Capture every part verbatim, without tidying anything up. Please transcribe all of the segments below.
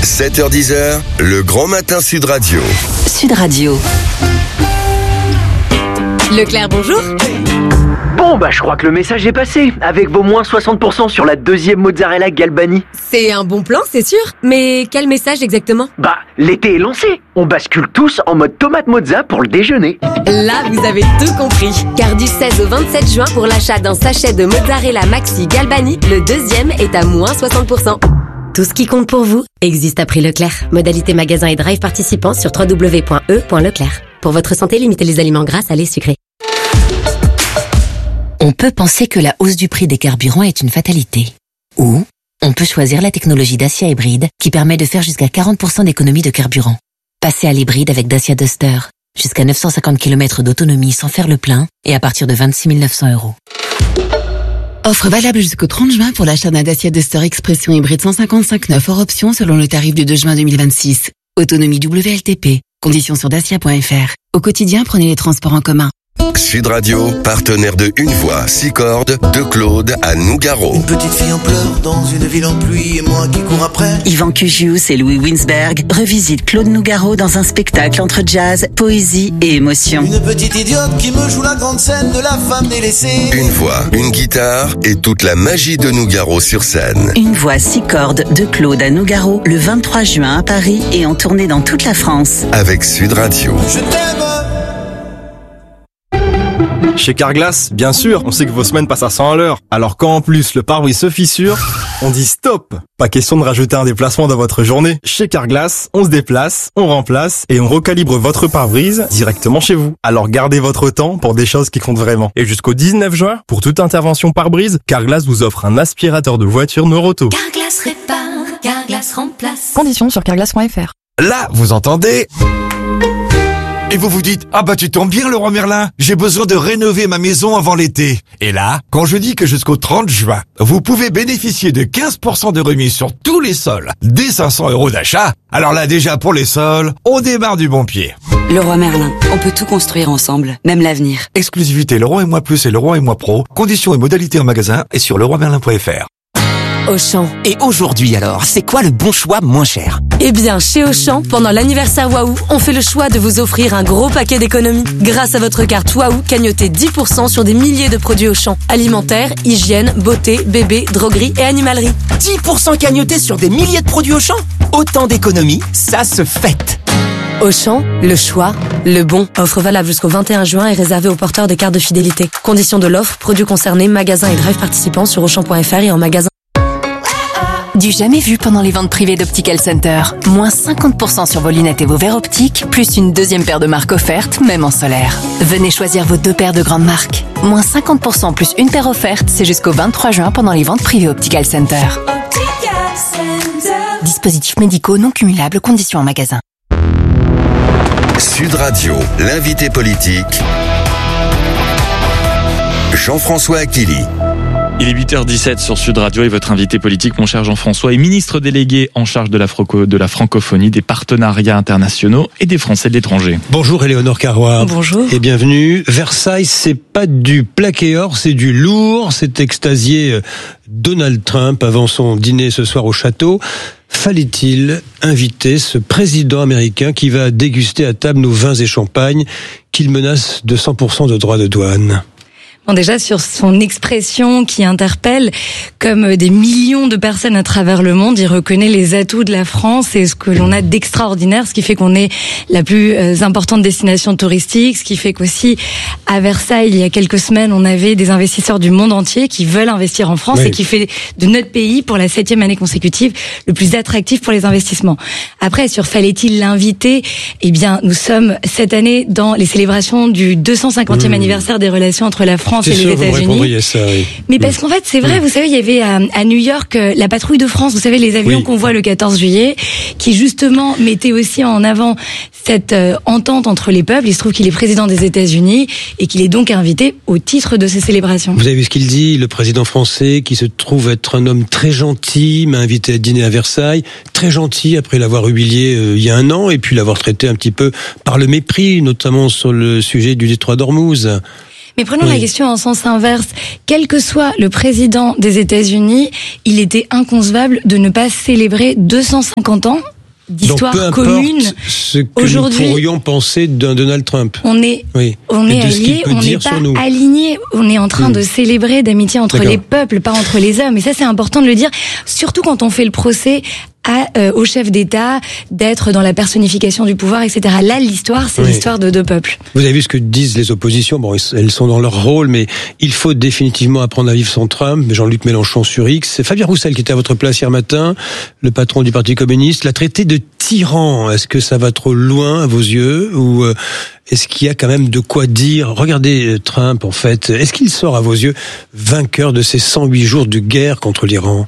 sept heures dix, le grand matin Sud Radio. Sud Radio. Leclerc, bonjour. Bon, bah je crois que le message est passé, avec vos moins soixante pour cent sur la deuxième mozzarella Galbani. C'est un bon plan, c'est sûr. Mais quel message exactement? Bah, l'été est lancé. On bascule tous en mode tomate mozza pour le déjeuner. Là, vous avez tout compris. Car du seize au vingt-sept juin, pour l'achat d'un sachet de mozzarella maxi Galbani, le deuxième est à moins soixante pour cent. Tout ce qui compte pour vous existe à prix Leclerc. Modalité magasin et drive participants sur w w w point e point leclerc. Pour votre santé, limitez les aliments gras, salés, sucrés. On peut penser que la hausse du prix des carburants est une fatalité. Ou on peut choisir la technologie Dacia Hybride qui permet de faire jusqu'à quarante pour cent d'économie de carburant. Passez à l'hybride avec Dacia Duster. Jusqu'à neuf cent cinquante kilomètres d'autonomie sans faire le plein et à partir de vingt-six mille neuf cents euros. Offre valable jusqu'au trente juin pour l'achat d'un Dacia Duster Expression hybride cent cinquante-cinq neuf hors option selon le tarif du deux juin deux mille vingt-six. Autonomie W L T P. Conditions sur dacia point f r. Au quotidien, prenez les transports en commun. Sud Radio, partenaire de Une Voix, six cordes, de Claude à Nougaro. Une petite fille en pleurs dans une ville en pluie et moi qui cours après. Yvan Cugius et Louis Winsberg revisitent Claude Nougaro dans un spectacle entre jazz, poésie et émotion. Une petite idiote qui me joue la grande scène de la femme délaissée. Une voix, une guitare et toute la magie de Nougaro sur scène. Une voix six cordes de Claude à Nougaro le vingt-trois juin à Paris et en tournée dans toute la France. Avec Sud Radio. Je t'aime. Chez Carglass, bien sûr, on sait que vos semaines passent à cent à l'heure. Alors quand en plus le pare-brise se fissure, on dit stop. Pas question de rajouter un déplacement dans votre journée. Chez Carglass, on se déplace, on remplace et on recalibre votre pare-brise directement chez vous. Alors gardez votre temps pour des choses qui comptent vraiment. Et jusqu'au dix-neuf juin, pour toute intervention pare-brise, Carglass vous offre un aspirateur de voiture Neuroto. Carglass répare, Carglass remplace. Conditions sur carglass point f r. Là, vous entendez ? Et vous vous dites, ah bah tu tombes bien Leroy Merlin, j'ai besoin de rénover ma maison avant l'été. Et là, quand je dis que jusqu'au trente juin, vous pouvez bénéficier de quinze pour cent de remise sur tous les sols, dès cinq cents euros d'achat, alors là déjà pour les sols, on démarre du bon pied. Leroy Merlin, on peut tout construire ensemble, même l'avenir. Exclusivité Leroy et Moi Plus et Leroy et Moi Pro, conditions et modalités en magasin et sur leroy merlin point f r. Auchan. Et aujourd'hui alors, c'est quoi le bon choix moins cher? Eh bien, chez Auchan, pendant l'anniversaire Waouh, on fait le choix de vous offrir un gros paquet d'économies. Grâce à votre carte Waouh, cagnotez dix pour cent sur des milliers de produits Auchan. Alimentaire, hygiène, beauté, bébé, droguerie et animalerie. dix pour cent cagnotés sur des milliers de produits Auchan? Autant d'économies, ça se fête. Auchan, le choix, le bon. Offre valable jusqu'au vingt et un juin et réservée aux porteurs de cartes de fidélité. Conditions de l'offre, produits concernés, magasins et drive participants sur auchan point f r et en magasin. Du jamais vu pendant les ventes privées d'Optical Center. Moins cinquante pour cent sur vos lunettes et vos verres optiques, plus une deuxième paire de marques offerte, même en solaire. Venez choisir vos deux paires de grandes marques. Moins cinquante pour cent plus une paire offerte, c'est jusqu'au vingt-trois juin pendant les ventes privées Optical Center. Optical Center. Dispositifs médicaux non cumulables, conditions en magasin. Sud Radio, l'invité politique, Jean-François Akili. Il est huit heures dix-sept sur Sud Radio et votre invité politique, mon cher Jean-François, est ministre délégué en charge de la, franco- de la francophonie, des partenariats internationaux et des Français de l'étranger. Bonjour Éléonore Carrois. Bonjour. Et bienvenue. Versailles, c'est pas du plaqué or, c'est du lourd. C'est extasié Donald Trump avant son dîner ce soir au château. Fallait-il inviter ce président américain qui va déguster à table nos vins et champagnes qu'il menace de cent pour cent de droits de douane? Bon, déjà sur son expression qui interpelle, comme des millions de personnes à travers le monde, il reconnaît les atouts de la France et ce que l'on a d'extraordinaire, ce qui fait qu'on est la plus importante destination touristique, ce qui fait qu'aussi à Versailles, il y a quelques semaines, on avait des investisseurs du monde entier qui veulent investir en France oui. et qui fait de notre pays, pour la septième année consécutive, le plus attractif pour les investissements. Après, sur fallait-il l'inviter, eh bien, nous sommes cette année dans les célébrations du deux cent cinquantième mmh. anniversaire des relations entre la France C'est et sûr, les États-Unis. Ça, oui. Mais parce qu'en fait, c'est vrai, vous savez, il y avait à, à New York la patrouille de France, vous savez, les avions oui. qu'on voit le quatorze juillet, qui justement mettaient aussi en avant cette euh, entente entre les peuples. Il se trouve qu'il est président des États-Unis et qu'il est donc invité au titre de ces célébrations. Vous avez vu ce qu'il dit, le président français, qui se trouve être un homme très gentil, m'a invité à dîner à Versailles, très gentil après l'avoir humilié euh, il y a un an et puis l'avoir traité un petit peu par le mépris, notamment sur le sujet du détroit d'Ormuz. Mais prenons Oui. la question en sens inverse. Quel que soit le président des États-Unis, il était inconcevable de ne pas célébrer deux cent cinquante ans d'histoire Donc, peu commune. importe ce que Aujourd'hui, nous pourrions penser d'un Donald Trump. On est, Oui. on Et est de ce qu'il alliés, peut on n'est dire pas sur nous. alignés. On est en train Mm. de célébrer d'amitié entre D'accord. les peuples, pas entre les hommes. Et ça, c'est important de le dire. Surtout quand on fait le procès à, euh, au chef d'État d'être dans la personnification du pouvoir, et cetera. Là, l'histoire, c'est Oui. l'histoire de deux peuples. Vous avez vu ce que disent les oppositions. Bon, elles sont dans leur rôle, mais il faut définitivement apprendre à vivre sans Trump. Jean-Luc Mélenchon sur X. C'est Fabien Roussel qui était à votre place hier matin, le patron du Parti communiste, l'a traité de tyran. Est-ce que ça va trop loin à vos yeux ou euh, est-ce qu'il y a quand même de quoi dire? Regardez Trump, en fait. Est-ce qu'il sort à vos yeux vainqueur de ces cent huit jours de guerre contre l'Iran?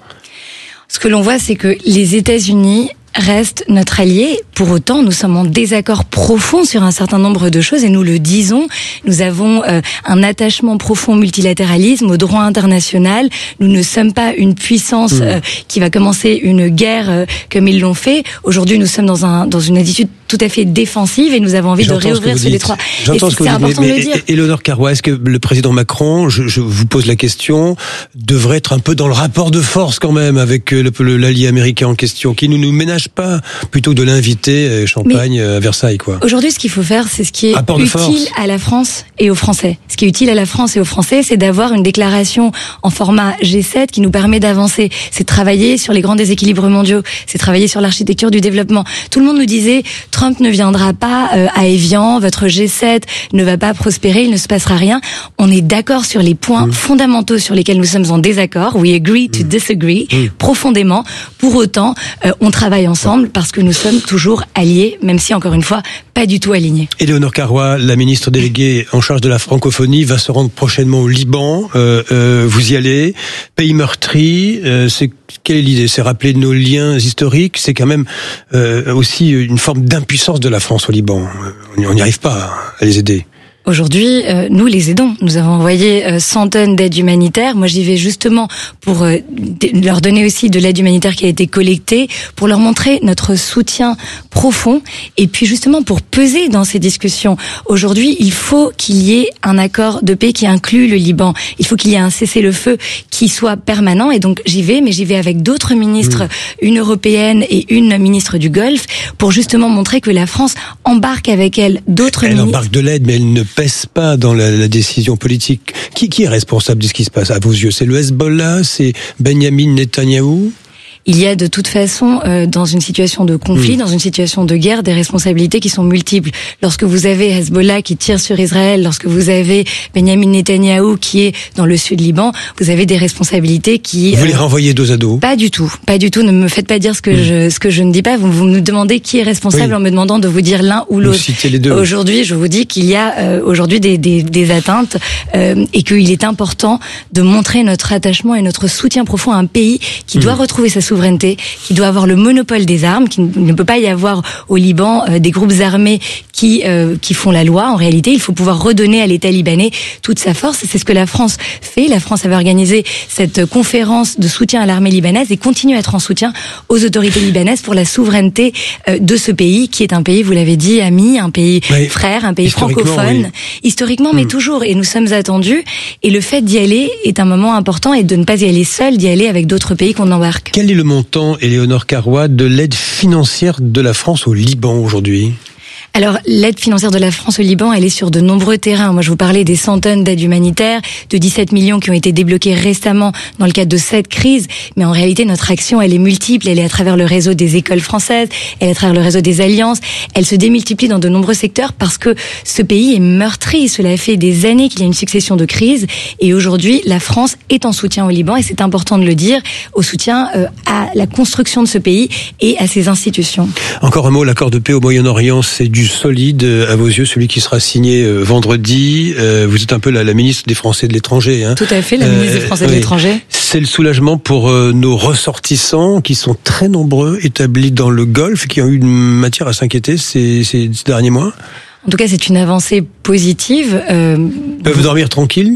Ce que l'on voit, c'est que les États-Unis restent notre allié. Pour autant, nous sommes en désaccord profond sur un certain nombre de choses et nous le disons. Nous avons euh, un attachement profond au multilatéralisme, au droit international. Nous ne sommes pas une puissance euh, qui va commencer une guerre euh, comme ils l'ont fait. Aujourd'hui, nous sommes dans un dans une attitude tout à fait défensive et nous avons envie de J'entends réouvrir ce ce détroit. J'entends Et ce que c'est vous dites, important mais, de le dire. mais Éléonore Carrois, est-ce que le président Macron, je, je vous pose la question, devrait être un peu dans le rapport de force quand même avec le, le, l'allié américain en question, qui ne nous ménage pas, plutôt que de l'inviter euh, Champagne mais à Versailles, quoi. Aujourd'hui, ce qu'il faut faire, c'est ce qui est Rapport de utile force. à la France et aux Français. Ce qui est utile à la France et aux Français, c'est d'avoir une déclaration en format G sept qui nous permet d'avancer. C'est de travailler sur les grands déséquilibres mondiaux. C'est travailler sur l'architecture du développement. Tout le monde nous disait, Trump ne viendra pas euh, à Évian, votre G sept ne va pas prospérer, il ne se passera rien. On est d'accord sur les points mmh. fondamentaux sur lesquels nous sommes en désaccord. We agree to disagree mmh. profondément. Pour autant, euh, on travaille ensemble parce que nous sommes toujours alliés, même si, encore une fois, pas du tout alignés. Éléonore Carrois, la ministre déléguée en charge de la francophonie, va se rendre prochainement au Liban. Euh, euh, vous y allez. Pays meurtri, euh, c'est quelle est l'idée? C'est rappeler nos liens historiques. C'est quand même euh, aussi une forme d'impuissance de la France au Liban. On n'y arrive pas à les aider. Aujourd'hui, euh, nous les aidons. Nous avons envoyé euh, cent tonnes d'aide humanitaire. Moi, j'y vais justement pour euh, d- leur donner aussi de l'aide humanitaire qui a été collectée, pour leur montrer notre soutien profond, et puis justement pour peser dans ces discussions. Aujourd'hui, il faut qu'il y ait un accord de paix qui inclut le Liban. Il faut qu'il y ait un cessez-le-feu qui soit permanent, et donc j'y vais, mais j'y vais avec d'autres ministres, mmh. une européenne et une ministre du Golfe, pour justement montrer que la France embarque avec elle d'autres elle ministres. Elle embarque de l'aide, mais elle ne pèse pas dans la, la décision politique. Qui, qui est responsable de ce qui se passe à vos yeux? C'est le Hezbollah? C'est Benyamin Netanyahou? Il y a de toute façon, euh, dans une situation de conflit, mmh. dans une situation de guerre, des responsabilités qui sont multiples. Lorsque vous avez Hezbollah qui tire sur Israël, lorsque vous avez Benyamin Netanyahou qui est dans le sud Liban, vous avez des responsabilités qui... Vous euh, les renvoyez dos à dos? Pas du tout, pas du tout. Ne me faites pas dire ce que, mmh. je, ce que je ne dis pas. Vous, vous me demandez qui est responsable oui. en me demandant de vous dire l'un ou l'autre. Vous citez les deux. Aujourd'hui, je vous dis qu'il y a euh, aujourd'hui des, des, des atteintes euh, et qu'il est important de montrer notre attachement et notre soutien profond à un pays qui mmh. doit retrouver sa souveraineté, qui doit avoir le monopole des armes, qui ne peut pas y avoir au Liban euh, des groupes armés qui euh, qui font la loi. En réalité, il faut pouvoir redonner à l'État libanais toute sa force. C'est ce que la France fait. La France avait organisé cette conférence de soutien à l'armée libanaise et continue à être en soutien aux autorités libanaises pour la souveraineté euh, de ce pays, qui est un pays, vous l'avez dit, ami, un pays oui. frère, un pays francophone, oui. historiquement, mais mmh. toujours. Et nous sommes attendus. Et le fait d'y aller est un moment important, et de ne pas y aller seul, d'y aller avec d'autres pays qu'on embarque. Quel est le montant, Éléonore Carrois, de l'aide financière de la France au Liban aujourd'hui? Alors, l'aide financière de la France au Liban, elle est sur de nombreux terrains. Moi, je vous parlais des cent tonnes d'aide humanitaire, de dix-sept millions qui ont été débloqués récemment dans le cadre de cette crise. Mais en réalité, notre action, elle est multiple. Elle est à travers le réseau des écoles françaises, elle est à travers le réseau des alliances. Elle se démultiplie dans de nombreux secteurs parce que ce pays est meurtri. Cela fait des années qu'il y a une succession de crises. Et aujourd'hui, la France est en soutien au Liban, et c'est important de le dire, au soutien euh, à la construction de ce pays et à ses institutions. Encore un mot, l'accord de paix au Moyen-Orient, c'est du solide à vos yeux, celui qui sera signé euh, vendredi. Euh, vous êtes un peu la, la ministre des Français de l'étranger. Hein. Tout à fait, la euh, ministre des Français oui. de l'étranger. C'est le soulagement pour euh, nos ressortissants qui sont très nombreux, établis dans le Golfe, qui ont eu une matière à s'inquiéter ces, ces, ces derniers mois. En tout cas, c'est une avancée positive. Euh, Peuvent dormir tranquilles?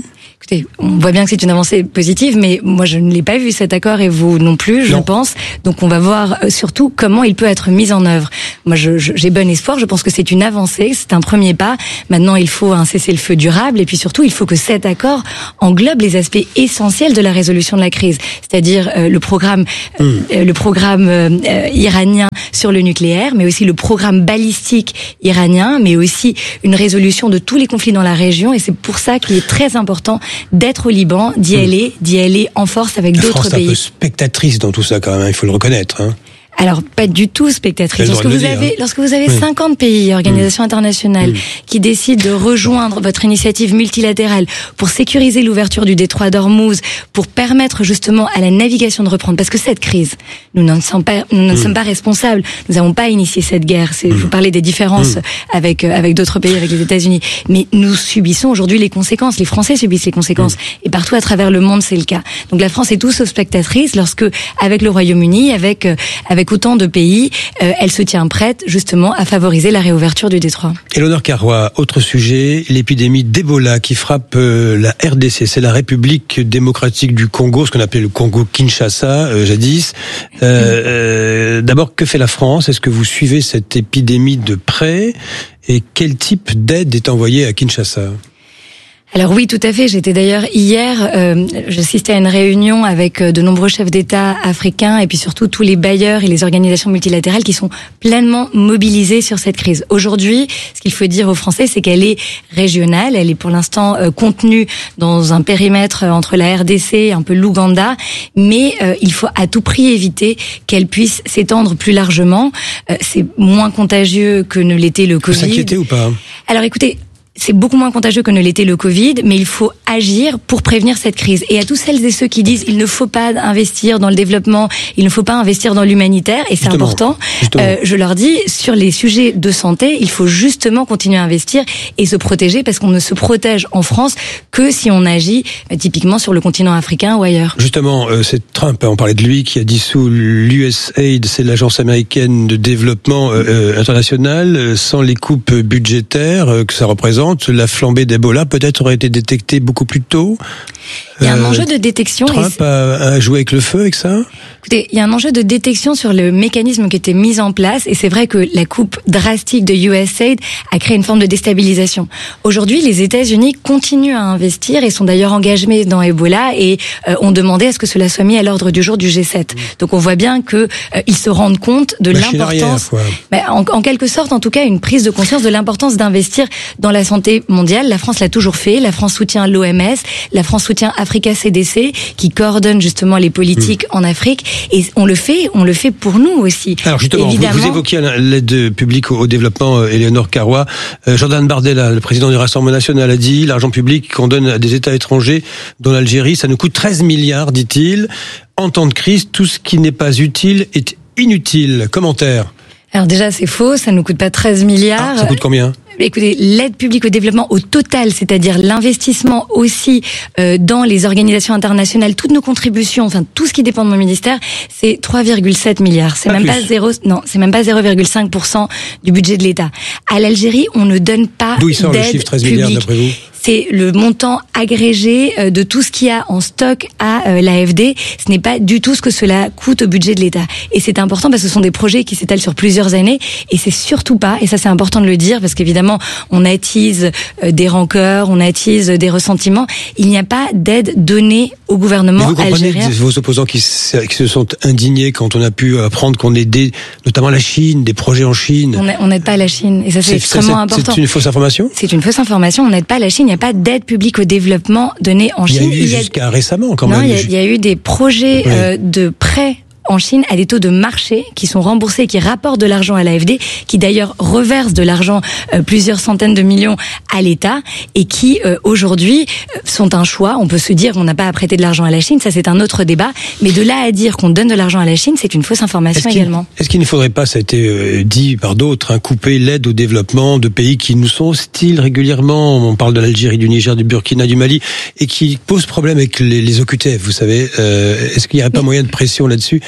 Écoutez, on voit bien que c'est une avancée positive, mais moi je ne l'ai pas vu cet accord et vous non plus, je non. pense. Donc on va voir surtout comment il peut être mis en œuvre. Moi je, je, j'ai bon espoir, je pense que c'est une avancée, c'est un premier pas. Maintenant il faut un cessez-le-feu durable et puis surtout il faut que cet accord englobe les aspects essentiels de la résolution de la crise, c'est-à-dire euh, le programme, mmh. euh, le programme euh, iranien sur le nucléaire, mais aussi le programme balistique iranien, mais aussi une résolution de tous les conflits dans la région. Et c'est pour ça qu'il est très important d'être au Liban, d'y aller, d'y aller en force avec la d'autres France pays. est un peu spectatrice dans tout ça quand même, il faut le reconnaître. Hein. Alors, pas du tout spectatrice. Lorsque vous, dire, avez, hein. lorsque vous avez oui. cinquante pays, organisations mmh. internationales, mmh. qui décident de rejoindre votre initiative multilatérale pour sécuriser l'ouverture du détroit d'Ormuz, pour permettre justement à la navigation de reprendre, parce que cette crise, nous n'en sommes pas, nous ne mmh. sommes pas responsables. Nous n'avons pas initié cette guerre. C'est, mmh. je vous parlais des différences mmh. avec euh, avec d'autres pays, avec les États-Unis, mais nous subissons aujourd'hui les conséquences. Les Français subissent les conséquences, mmh. et partout à travers le monde, c'est le cas. Donc la France est tout sauf spectatrice lorsque, avec le Royaume-Uni, avec euh, avec autant de pays, euh, elle se tient prête justement à favoriser la réouverture du détroit. Éléonore Carrois, autre sujet, l'épidémie d'Ebola qui frappe euh, la R D C, c'est la République démocratique du Congo, ce qu'on appelait le Congo-Kinshasa euh, jadis. Euh, euh, d'abord, que fait la France ? Est-ce que vous suivez cette épidémie de près ? Et quel type d'aide est envoyé à Kinshasa ? Alors oui, tout à fait. J'étais d'ailleurs hier, euh, j'assistais à une réunion avec de nombreux chefs d'État africains et puis surtout tous les bailleurs et les organisations multilatérales qui sont pleinement mobilisés sur cette crise. Aujourd'hui, ce qu'il faut dire aux Français, c'est qu'elle est régionale. Elle est pour l'instant euh, contenue dans un périmètre entre la R D C et un peu l'Ouganda, mais euh, il faut à tout prix éviter qu'elle puisse s'étendre plus largement. Euh, c'est moins contagieux que ne l'était le Covid. Vous s'inquiétez ou pas ? Alors écoutez, c'est beaucoup moins contagieux que ne l'était le Covid, mais il faut agir pour prévenir cette crise. Et à tous celles et ceux qui disent il ne faut pas investir dans le développement, il ne faut pas investir dans l'humanitaire, et c'est justement, important, justement. Euh, je leur dis, sur les sujets de santé, il faut justement continuer à investir et se protéger, parce qu'on ne se protège en France que si on agit euh, typiquement sur le continent africain ou ailleurs. Justement, euh, c'est Trump, on parlait de lui, qui a dissous l'U S A I D, c'est l'agence américaine de développement euh, international, sans les coupes budgétaires euh, que ça représente. La flambée d'Ebola peut-être aurait été détectée beaucoup plus tôt. Il y a un euh, enjeu de détection. Trump et a, a joué avec le feu avec ça ? Écoutez, il y a un enjeu de détection sur le mécanisme qui était mis en place, et c'est vrai que la coupe drastique de U S A I D a créé une forme de déstabilisation. Aujourd'hui, les États-Unis continuent à investir et sont d'ailleurs engagés dans Ebola et euh, ont demandé à ce que cela soit mis à l'ordre du jour du G sept. Donc on voit bien que euh, ils se rendent compte de Machine l'importance, arrière, bah, en, en quelque sorte, en tout cas, une prise de conscience de l'importance d'investir dans la santé mondiale. La France l'a toujours fait. La France soutient l'O M S, la France soutient Africa C D C, qui coordonne justement les politiques mmh. en Afrique, et on le fait, on le fait pour nous aussi. Alors justement, vous, vous évoquiez l'aide publique au, au développement, euh, Éléonore Carrois. Euh, Jordan Bardella, le président du Rassemblement national, a dit l'argent public qu'on donne à des États étrangers, dont l'Algérie, ça nous coûte treize milliards, dit-il. En temps de crise, tout ce qui n'est pas utile est inutile. Commentaire. Alors déjà, c'est faux, ça nous coûte pas treize milliards. Ah, ça coûte combien ? Écoutez, l'aide publique au développement au total, c'est-à-dire l'investissement aussi euh, dans les organisations internationales, toutes nos contributions, enfin tout ce qui dépend de mon ministère, c'est trois virgule sept milliards. C'est pas même plus. pas zéro, non, c'est même pas zéro virgule cinq pour cent du budget de l'État. À l'Algérie, on ne donne pas D'où il sort d'aide le chiffre treize milliards d'après vous ? C'est le montant agrégé de tout ce qu'il y a en stock à l'A F D. Ce n'est pas du tout ce que cela coûte au budget de l'État. Et c'est important parce que ce sont des projets qui s'étalent sur plusieurs années. Et c'est surtout pas, et ça c'est important de le dire, parce qu'évidemment on attise des rancœurs, on attise des ressentiments. Il n'y a pas d'aide donnée au gouvernement algérien. Vous comprenez algérien. Vos opposants qui, qui se sont indignés quand on a pu apprendre qu'on aidait notamment la Chine, des projets en Chine. On n'aide pas la Chine. Et ça c'est, c'est extrêmement c'est, important. C'est une fausse information ? C'est une fausse information. On n'aide pas la Chine. Il n'y a pas d'aide publique au développement donnée en Chine. Il y a eu il y a... jusqu'à récemment quand non, même. Il y, a, il y a eu des projets oui. euh, de prêts en Chine à des taux de marché qui sont remboursés, qui rapportent de l'argent à l'A F D, qui d'ailleurs reversent de l'argent, euh, plusieurs centaines de millions à l'État, et qui euh, aujourd'hui euh, sont un choix. On peut se dire qu'on n'a pas à prêter de l'argent à la Chine, ça c'est un autre débat, mais de là à dire qu'on donne de l'argent à la Chine, c'est une fausse information est-ce également. Est-ce qu'il ne faudrait pas, ça a été euh, dit par d'autres, hein, couper l'aide au développement de pays qui nous sont hostiles régulièrement, on parle de l'Algérie, du Niger, du Burkina, du Mali, et qui posent problème avec les, les O Q T F, vous savez, euh, est-ce qu'il n'y aurait pas mais... moyen de pression là-dessus ?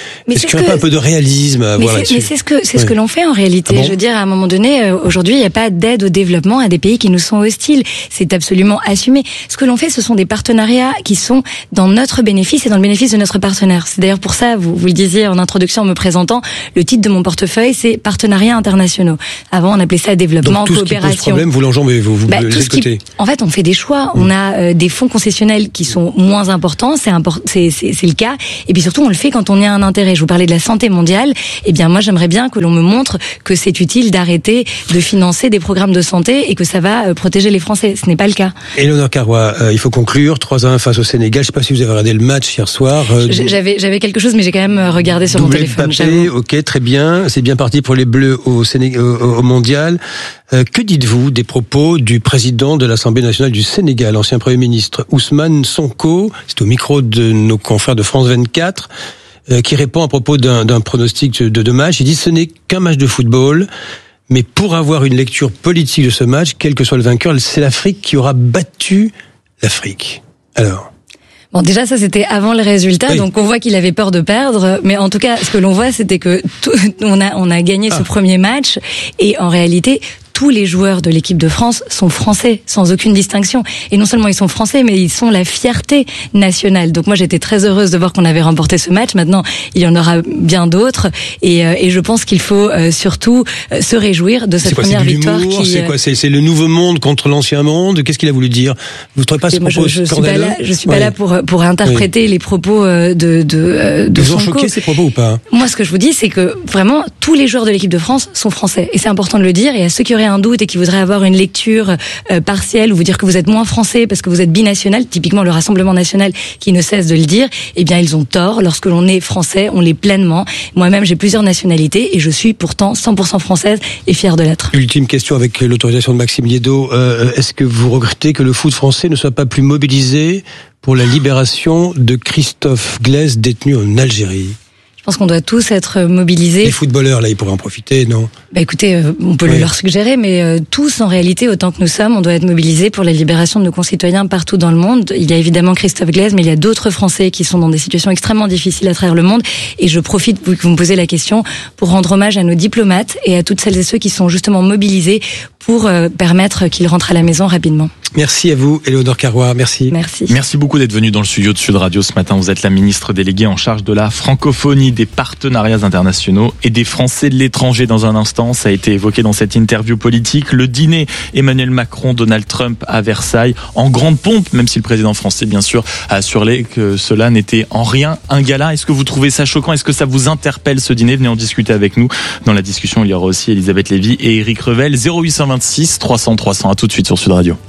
Mais Est-ce c'est qu'il n'y ce a pas que- un peu de réalisme à Mais avoir c'est, là-dessus? mais c'est ce que c'est ce Ouais. que l'on fait en réalité. Ah bon Je veux dire, à un moment donné, euh, aujourd'hui, il n'y a pas d'aide au développement à des pays qui nous sont hostiles. C'est absolument assumé. Ce que l'on fait, ce sont des partenariats qui sont dans notre bénéfice et dans le bénéfice de notre partenaire. C'est d'ailleurs pour ça, vous, vous le disiez en introduction en me présentant, le titre de mon portefeuille, c'est partenariats internationaux. Avant, on appelait ça développement, Donc tout ce qui pose coopération. problème, vous l'enjambez, vous, vous Bah, le tout laissez ce de qui- côté. En fait, on fait des choix. On a euh, des fonds concessionnels qui sont moins importants, c'est, import- c'est, c'est, c'est le cas. Et puis surtout, on le fait quand on y a un intérêt. Je vous parlais de la santé mondiale. Eh bien, moi, j'aimerais bien que l'on me montre que c'est utile d'arrêter de financer des programmes de santé et que ça va euh, protéger les Français. Ce n'est pas le cas. Éléonore Carrois, euh, il faut conclure. trois à un face au Sénégal. Je sais pas si vous avez regardé le match hier soir. Euh, J- J'avais, j'avais quelque chose, mais j'ai quand même euh, regardé sur mon doublé téléphone. Mbappé, J'avoue. ok, très bien. C'est bien parti pour les Bleus au, Séné- au, au mondial. Euh, que dites-vous des propos du président de l'Assemblée nationale du Sénégal, ancien Premier ministre Ousmane Sonko? C'est au micro de nos confrères de France vingt-quatre. Euh, qui répond à propos d'un, d'un pronostic de deux matchs. Il dit ce n'est qu'un match de football, mais pour avoir une lecture politique de ce match, quel que soit le vainqueur, c'est l'Afrique qui aura battu l'Afrique. Alors, Bon, déjà, ça, c'était avant les résultats, Oui. donc on voit qu'il avait peur de perdre. Mais en tout cas, ce que l'on voit, c'était que tout, on a, on a gagné Ah. ce premier match. Et en réalité, tous les joueurs de l'équipe de France sont français, sans aucune distinction. Et non seulement ils sont français, mais ils sont la fierté nationale. Donc moi, j'étais très heureuse de voir qu'on avait remporté ce match. Maintenant, il y en aura bien d'autres. Et, euh, et je pense qu'il faut euh, surtout euh, se réjouir de cette c'est quoi, première c'est de victoire. l'humour, Qui, c'est euh, quoi, c'est, c'est le nouveau monde contre l'ancien monde? Qu'est-ce qu'il a voulu dire? Vous ne trouvez pas ce Et moi, propos je, je suis pas scandaleux? là, je suis pas Ouais. là pour pour interpréter les propos euh, de de, euh, de Ils ont Sonko. choqué ces propos ou pas? Moi, ce que je vous dis, c'est que vraiment tous les joueurs de l'équipe de France sont français, et c'est important de le dire. Et à ceux qui auraient un doute et qui voudraient avoir une lecture euh, partielle ou vous dire que vous êtes moins français parce que vous êtes binational, typiquement le Rassemblement national qui ne cesse de le dire, eh bien ils ont tort. Lorsque l'on est français, on l'est pleinement. Moi-même, j'ai plusieurs nationalités et je suis pourtant cent pour cent française et fière de l'être. Ultime question avec l'autorisation de Maxime Liédot. Euh, est-ce que vous regrettez que le foot français ne soit pas plus mobilisé pour la libération de Christophe Glaise détenu en Algérie? Je pense qu'on doit tous être mobilisés. Les footballeurs, là, ils pourraient en profiter, non? Bah écoutez, euh, on peut Oui. le leur suggérer, mais euh, tous, en réalité, autant que nous sommes, on doit être mobilisés pour la libération de nos concitoyens partout dans le monde. Il y a évidemment Christophe Glaise, mais il y a d'autres Français qui sont dans des situations extrêmement difficiles à travers le monde. Et je profite, vous, que vous me posez la question, pour rendre hommage à nos diplomates et à toutes celles et ceux qui sont justement mobilisés pour euh, permettre qu'ils rentrent à la maison rapidement. Merci à vous, Éléonore Carrois. Merci. Merci. Merci beaucoup d'être venu dans le studio de Sud Radio ce matin. Vous êtes la ministre déléguée en charge de la francophonie, des partenariats internationaux et des Français de l'étranger. Dans un instant, ça a été évoqué dans cette interview politique. Le dîner Emmanuel Macron, Donald Trump à Versailles, en grande pompe, même si le président français, bien sûr, a assuré que cela n'était en rien un gala. Est-ce que vous trouvez ça choquant? Est-ce que ça vous interpelle ce dîner? Venez en discuter avec nous. Dans la discussion, il y aura aussi Elisabeth Lévy et Éric Revel. zéro huit cent vingt-six trois cents trois cents. À tout de suite sur Sud Radio.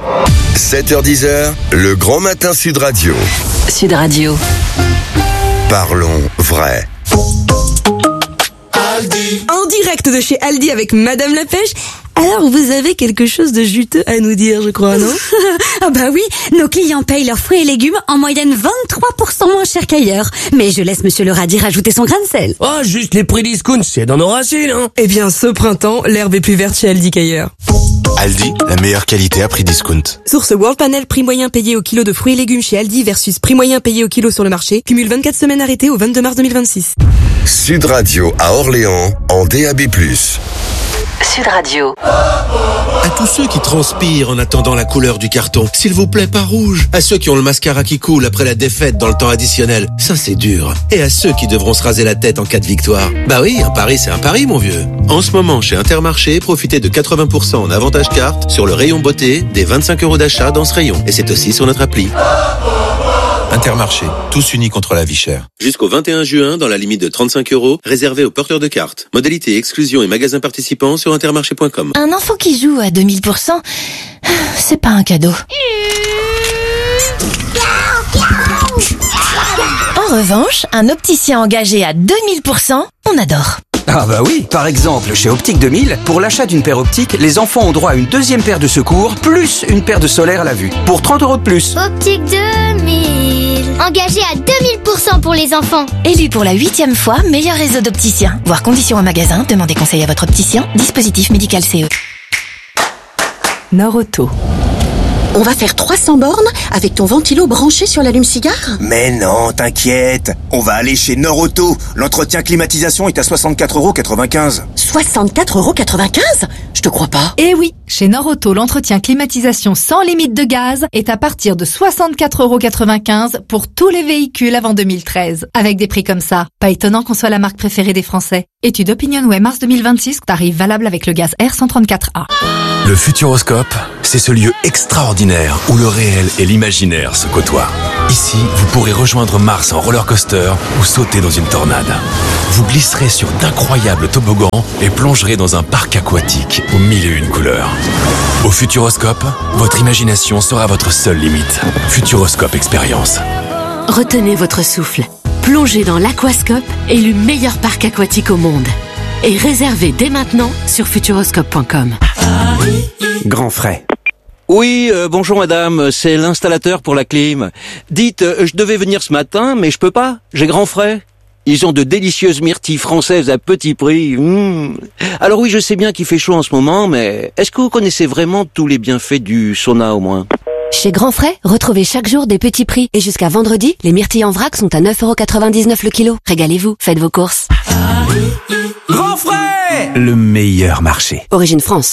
sept heures dix, le grand matin Sud Radio. Sud Radio. Parlons vrai. En direct de chez Aldi avec Madame la Pêche. Alors, vous avez quelque chose de juteux à nous dire, je crois, non? Ah bah oui, nos clients payent leurs fruits et légumes en moyenne vingt-trois pour cent moins cher qu'ailleurs. Mais je laisse Monsieur le Radis rajouter son grain de sel. Oh, juste les prix discount, c'est dans nos racines, hein. Eh bien, ce printemps, l'herbe est plus verte chez Aldi qu'ailleurs. Aldi, la meilleure qualité à prix discount. Source World Panel, prix moyen payé au kilo de fruits et légumes chez Aldi versus prix moyen payé au kilo sur le marché. Cumule vingt-quatre semaines arrêtées au vingt-deux mars deux mille vingt-six. Sud Radio à Orléans en D A B plus. Sud Radio. À tous ceux qui transpirent en attendant la couleur du carton, s'il vous plaît, pas rouge. À ceux qui ont le mascara qui coule après la défaite dans le temps additionnel, ça c'est dur. Et à ceux qui devront se raser la tête en cas de victoire. Bah oui, un pari c'est un pari, mon vieux. En ce moment, chez Intermarché, profitez de quatre-vingts pour cent en avantage carte sur le rayon beauté, des vingt-cinq euros d'achat dans ce rayon. Et c'est aussi sur notre appli. Intermarché, tous unis contre la vie chère. Jusqu'au vingt et un juin, dans la limite de trente-cinq euros, réservé aux porteurs de cartes. Modalité, exclusion et magasins participants sur intermarché point com. Un enfant qui joue à deux mille pour cent, c'est pas un cadeau. En revanche, un opticien engagé à deux mille pour cent, on adore. Ah bah oui, par exemple, chez Optique deux mille, pour l'achat d'une paire optique, les enfants ont droit à une deuxième paire de secours, plus une paire de solaire à la vue, pour trente euros de plus. Optique deux mille. Engagé à deux mille pour cent pour les enfants. Élu pour la huitième fois meilleur réseau d'opticiens. Voir conditions en magasin, demandez conseil à votre opticien. Dispositif médical C E. Nord Auto. On va faire trois cents bornes avec ton ventilo branché sur l'allume-cigare ? Mais non, t'inquiète. On va aller chez Nord-Auto. L'entretien climatisation est à soixante-quatre euros quatre-vingt-quinze. soixante-quatre euros quatre-vingt-quinze ? Je te crois pas. Eh oui, chez Nord-Auto, l'entretien climatisation sans limite de gaz est à partir de soixante-quatre euros quatre-vingt-quinze pour tous les véhicules avant deux mille treize. Avec des prix comme ça, pas étonnant qu'on soit la marque préférée des Français. Étude OpinionWay mars deux mille vingt-six, tarif valable avec le gaz R cent trente-quatre A. Le Futuroscope, c'est ce lieu extraordinaire où le réel et l'imaginaire se côtoient. Ici, vous pourrez rejoindre Mars en roller coaster ou sauter dans une tornade. Vous glisserez sur d'incroyables toboggans et plongerez dans un parc aquatique aux mille et une couleurs. Au Futuroscope, votre imagination sera votre seule limite. Futuroscope Expérience. Retenez votre souffle. Plongez dans l'Aquascope, élu meilleur parc aquatique au monde. Et réservez dès maintenant sur futuroscope point com. Grand frais. Oui, euh, bonjour madame, c'est l'installateur pour la clim. Dites, euh, je devais venir ce matin, mais je peux pas, j'ai grand frais. Ils ont de délicieuses myrtilles françaises à petit prix. Mmh. Alors oui, je sais bien qu'il fait chaud en ce moment, mais est-ce que vous connaissez vraiment tous les bienfaits du sauna au moins ? Chez Grand Frais, retrouvez chaque jour des petits prix. Et jusqu'à vendredi, les myrtilles en vrac sont à neuf euros quatre-vingt-dix-neuf le kilo. Régalez-vous, faites vos courses. Grand frais! Le meilleur marché. Origine France.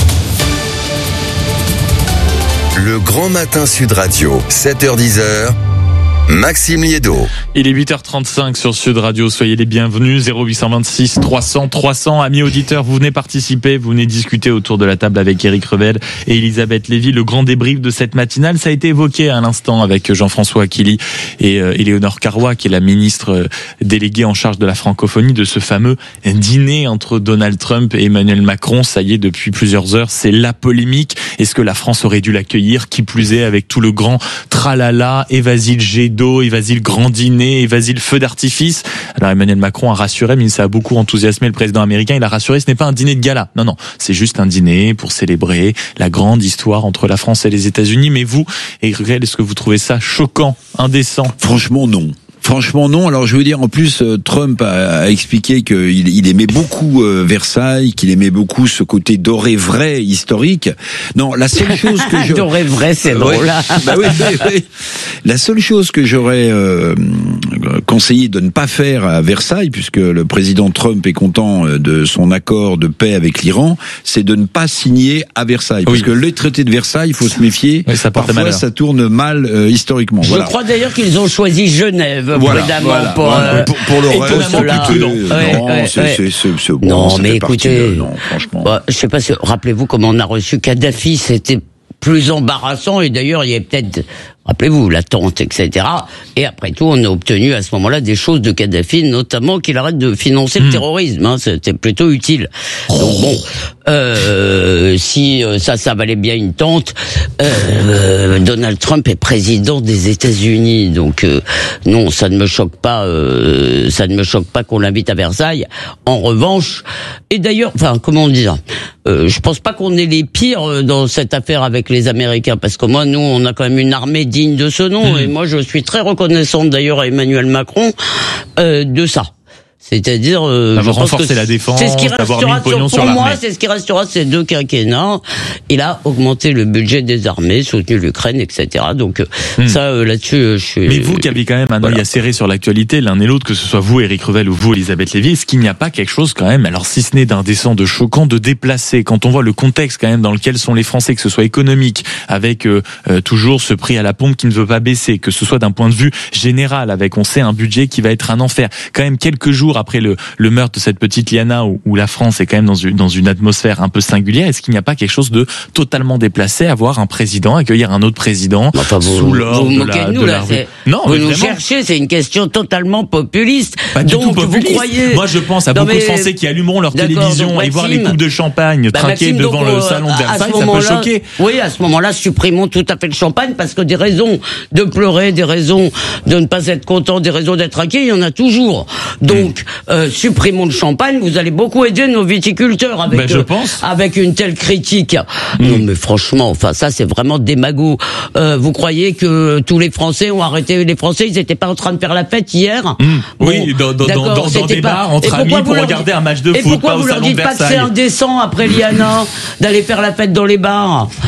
Le Grand Matin Sud Radio, sept heures dix. Maxime Liédo. Il est huit heures trente-cinq sur Sud Radio, soyez les bienvenus. Zéro huit cent vingt-six trois cents trois cents, amis auditeurs, vous venez participer, vous venez discuter autour de la table avec Éric Revel et Elisabeth Lévy. Le grand débrief de cette matinale, ça a été évoqué à l'instant avec Jean-François Aquili et euh, Éléonore Carrois, qui est la ministre euh, déléguée en charge de la francophonie, de ce fameux dîner entre Donald Trump et Emmanuel Macron. Ça y est, depuis plusieurs heures, c'est la polémique. Est-ce que la France aurait dû l'accueillir? Qui plus est, avec tout le grand tralala, et vas-y le jet d'eau, et vas-y le grand dîner, et vas-y le feu d'artifice. Alors Emmanuel Macron a rassuré, mais ça a beaucoup enthousiasmé le président américain. Il a rassuré, ce n'est pas un dîner de gala. Non, non, c'est juste un dîner pour célébrer la grande histoire entre la France et les États-Unis. Mais vous, Éric Revel, est-ce que vous trouvez ça choquant, indécent? Franchement, non. Franchement non. Alors je veux dire, en plus Trump a, a expliqué qu'il il aimait beaucoup euh, Versailles, qu'il aimait beaucoup ce côté doré vrai historique. Non, la seule chose que je doré vrai, c'est drôle. Ouais, bah oui, oui, oui. La seule chose que j'aurais euh, conseillé de ne pas faire à Versailles, puisque le président Trump est content de son accord de paix avec l'Iran, c'est de ne pas signer à Versailles, oui. Parce que le traité de Versailles, il faut se méfier. Oui, ça porte parfois malheur. Ça tourne mal euh, historiquement. Je voilà. crois d'ailleurs qu'ils ont choisi Genève. Voilà, Évidemment, voilà, pour, voilà. euh, pour, pour le reste, prudent. Ouais, non, ouais, c'est, ouais. c'est, c'est, c'est bon, non, ça mais fait partie écoutez, de, non, franchement. Bah, je sais pas si, rappelez-vous comment on a reçu Kadhafi, c'était plus embarrassant, et d'ailleurs, il y a peut-être, rappelez-vous, l'attente, et cetera. Et après tout, on a obtenu à ce moment-là des choses de Kadhafi, notamment qu'il arrête de financer mmh. le terrorisme. Hein, c'était plutôt utile. Donc bon, euh, si ça, ça valait bien une tente. Euh, Donald Trump est président des États-Unis, donc euh, non, ça ne me choque pas. Euh, ça ne me choque pas qu'on l'invite à Versailles. En revanche, et d'ailleurs, enfin, comment dire, euh, je pense pas qu'on est les pires dans cette affaire avec les Américains, parce que moi, nous, on a quand même une armée digne de ce nom, mmh. et moi je suis très reconnaissante d'ailleurs à Emmanuel Macron euh, de ça. C'est-à-dire, euh, je pense que la défense, c'est ce qui restera sur, pour moi, c'est ce qui restera ces deux quinquennats. Il a augmenté le budget des armées, soutenu l'Ukraine, et cetera. Donc hmm. ça, euh, là-dessus, je suis. Mais vous qui avez quand même un voilà. œil acéré sur l'actualité, l'un et l'autre, que ce soit vous, Éric Revel, ou vous, Elisabeth Lévy, est-ce qu'il n'y a pas quelque chose quand même, alors si ce n'est d'indécent, de choquant, de déplacé, quand on voit le contexte quand même dans lequel sont les Français, que ce soit économique, avec euh, euh, toujours ce prix à la pompe qui ne veut pas baisser, que ce soit d'un point de vue général, avec on sait un budget qui va être un enfer. Quand même quelques jours après le, le meurtre de cette petite Liana, où, où la France est quand même dans une, dans une atmosphère un peu singulière, est-ce qu'il n'y a pas quelque chose de totalement déplacé à voir un président accueillir un autre président enfin, vous, sous l'ordre de la, nous, de là, la... Non, vous nous vraiment. cherchez, c'est une question totalement populiste. Pas du donc, tout populiste. Vous croyez... Moi, je pense à non, beaucoup mais... de Français qui allumeront leur D'accord, télévision et voir les coupes de champagne bah, traquées Maxime, devant donc, le salon de Versailles, ça peut choquer. Oui, à ce moment-là, supprimons tout à fait le champagne, parce que des raisons de pleurer, des raisons de ne pas être content, des raisons d'être inquiet, il y en a toujours. Donc, mmh. euh, supprimons le champagne. Vous allez beaucoup aider nos viticulteurs avec ben, je euh, pense. avec une telle critique. Mmh. Non, mais franchement, enfin, ça, c'est vraiment démago. Euh, vous croyez que tous les Français ont arrêté les Français? Ils n'étaient pas en train de faire la fête hier? Mmh. Bon, oui, dans, dans, dans, dans des pas... bars entre amis pour regarder dites... un match de et foot. Et pourquoi vous leur dites pas que c'est indécent après Liana d'aller faire la fête dans les bars?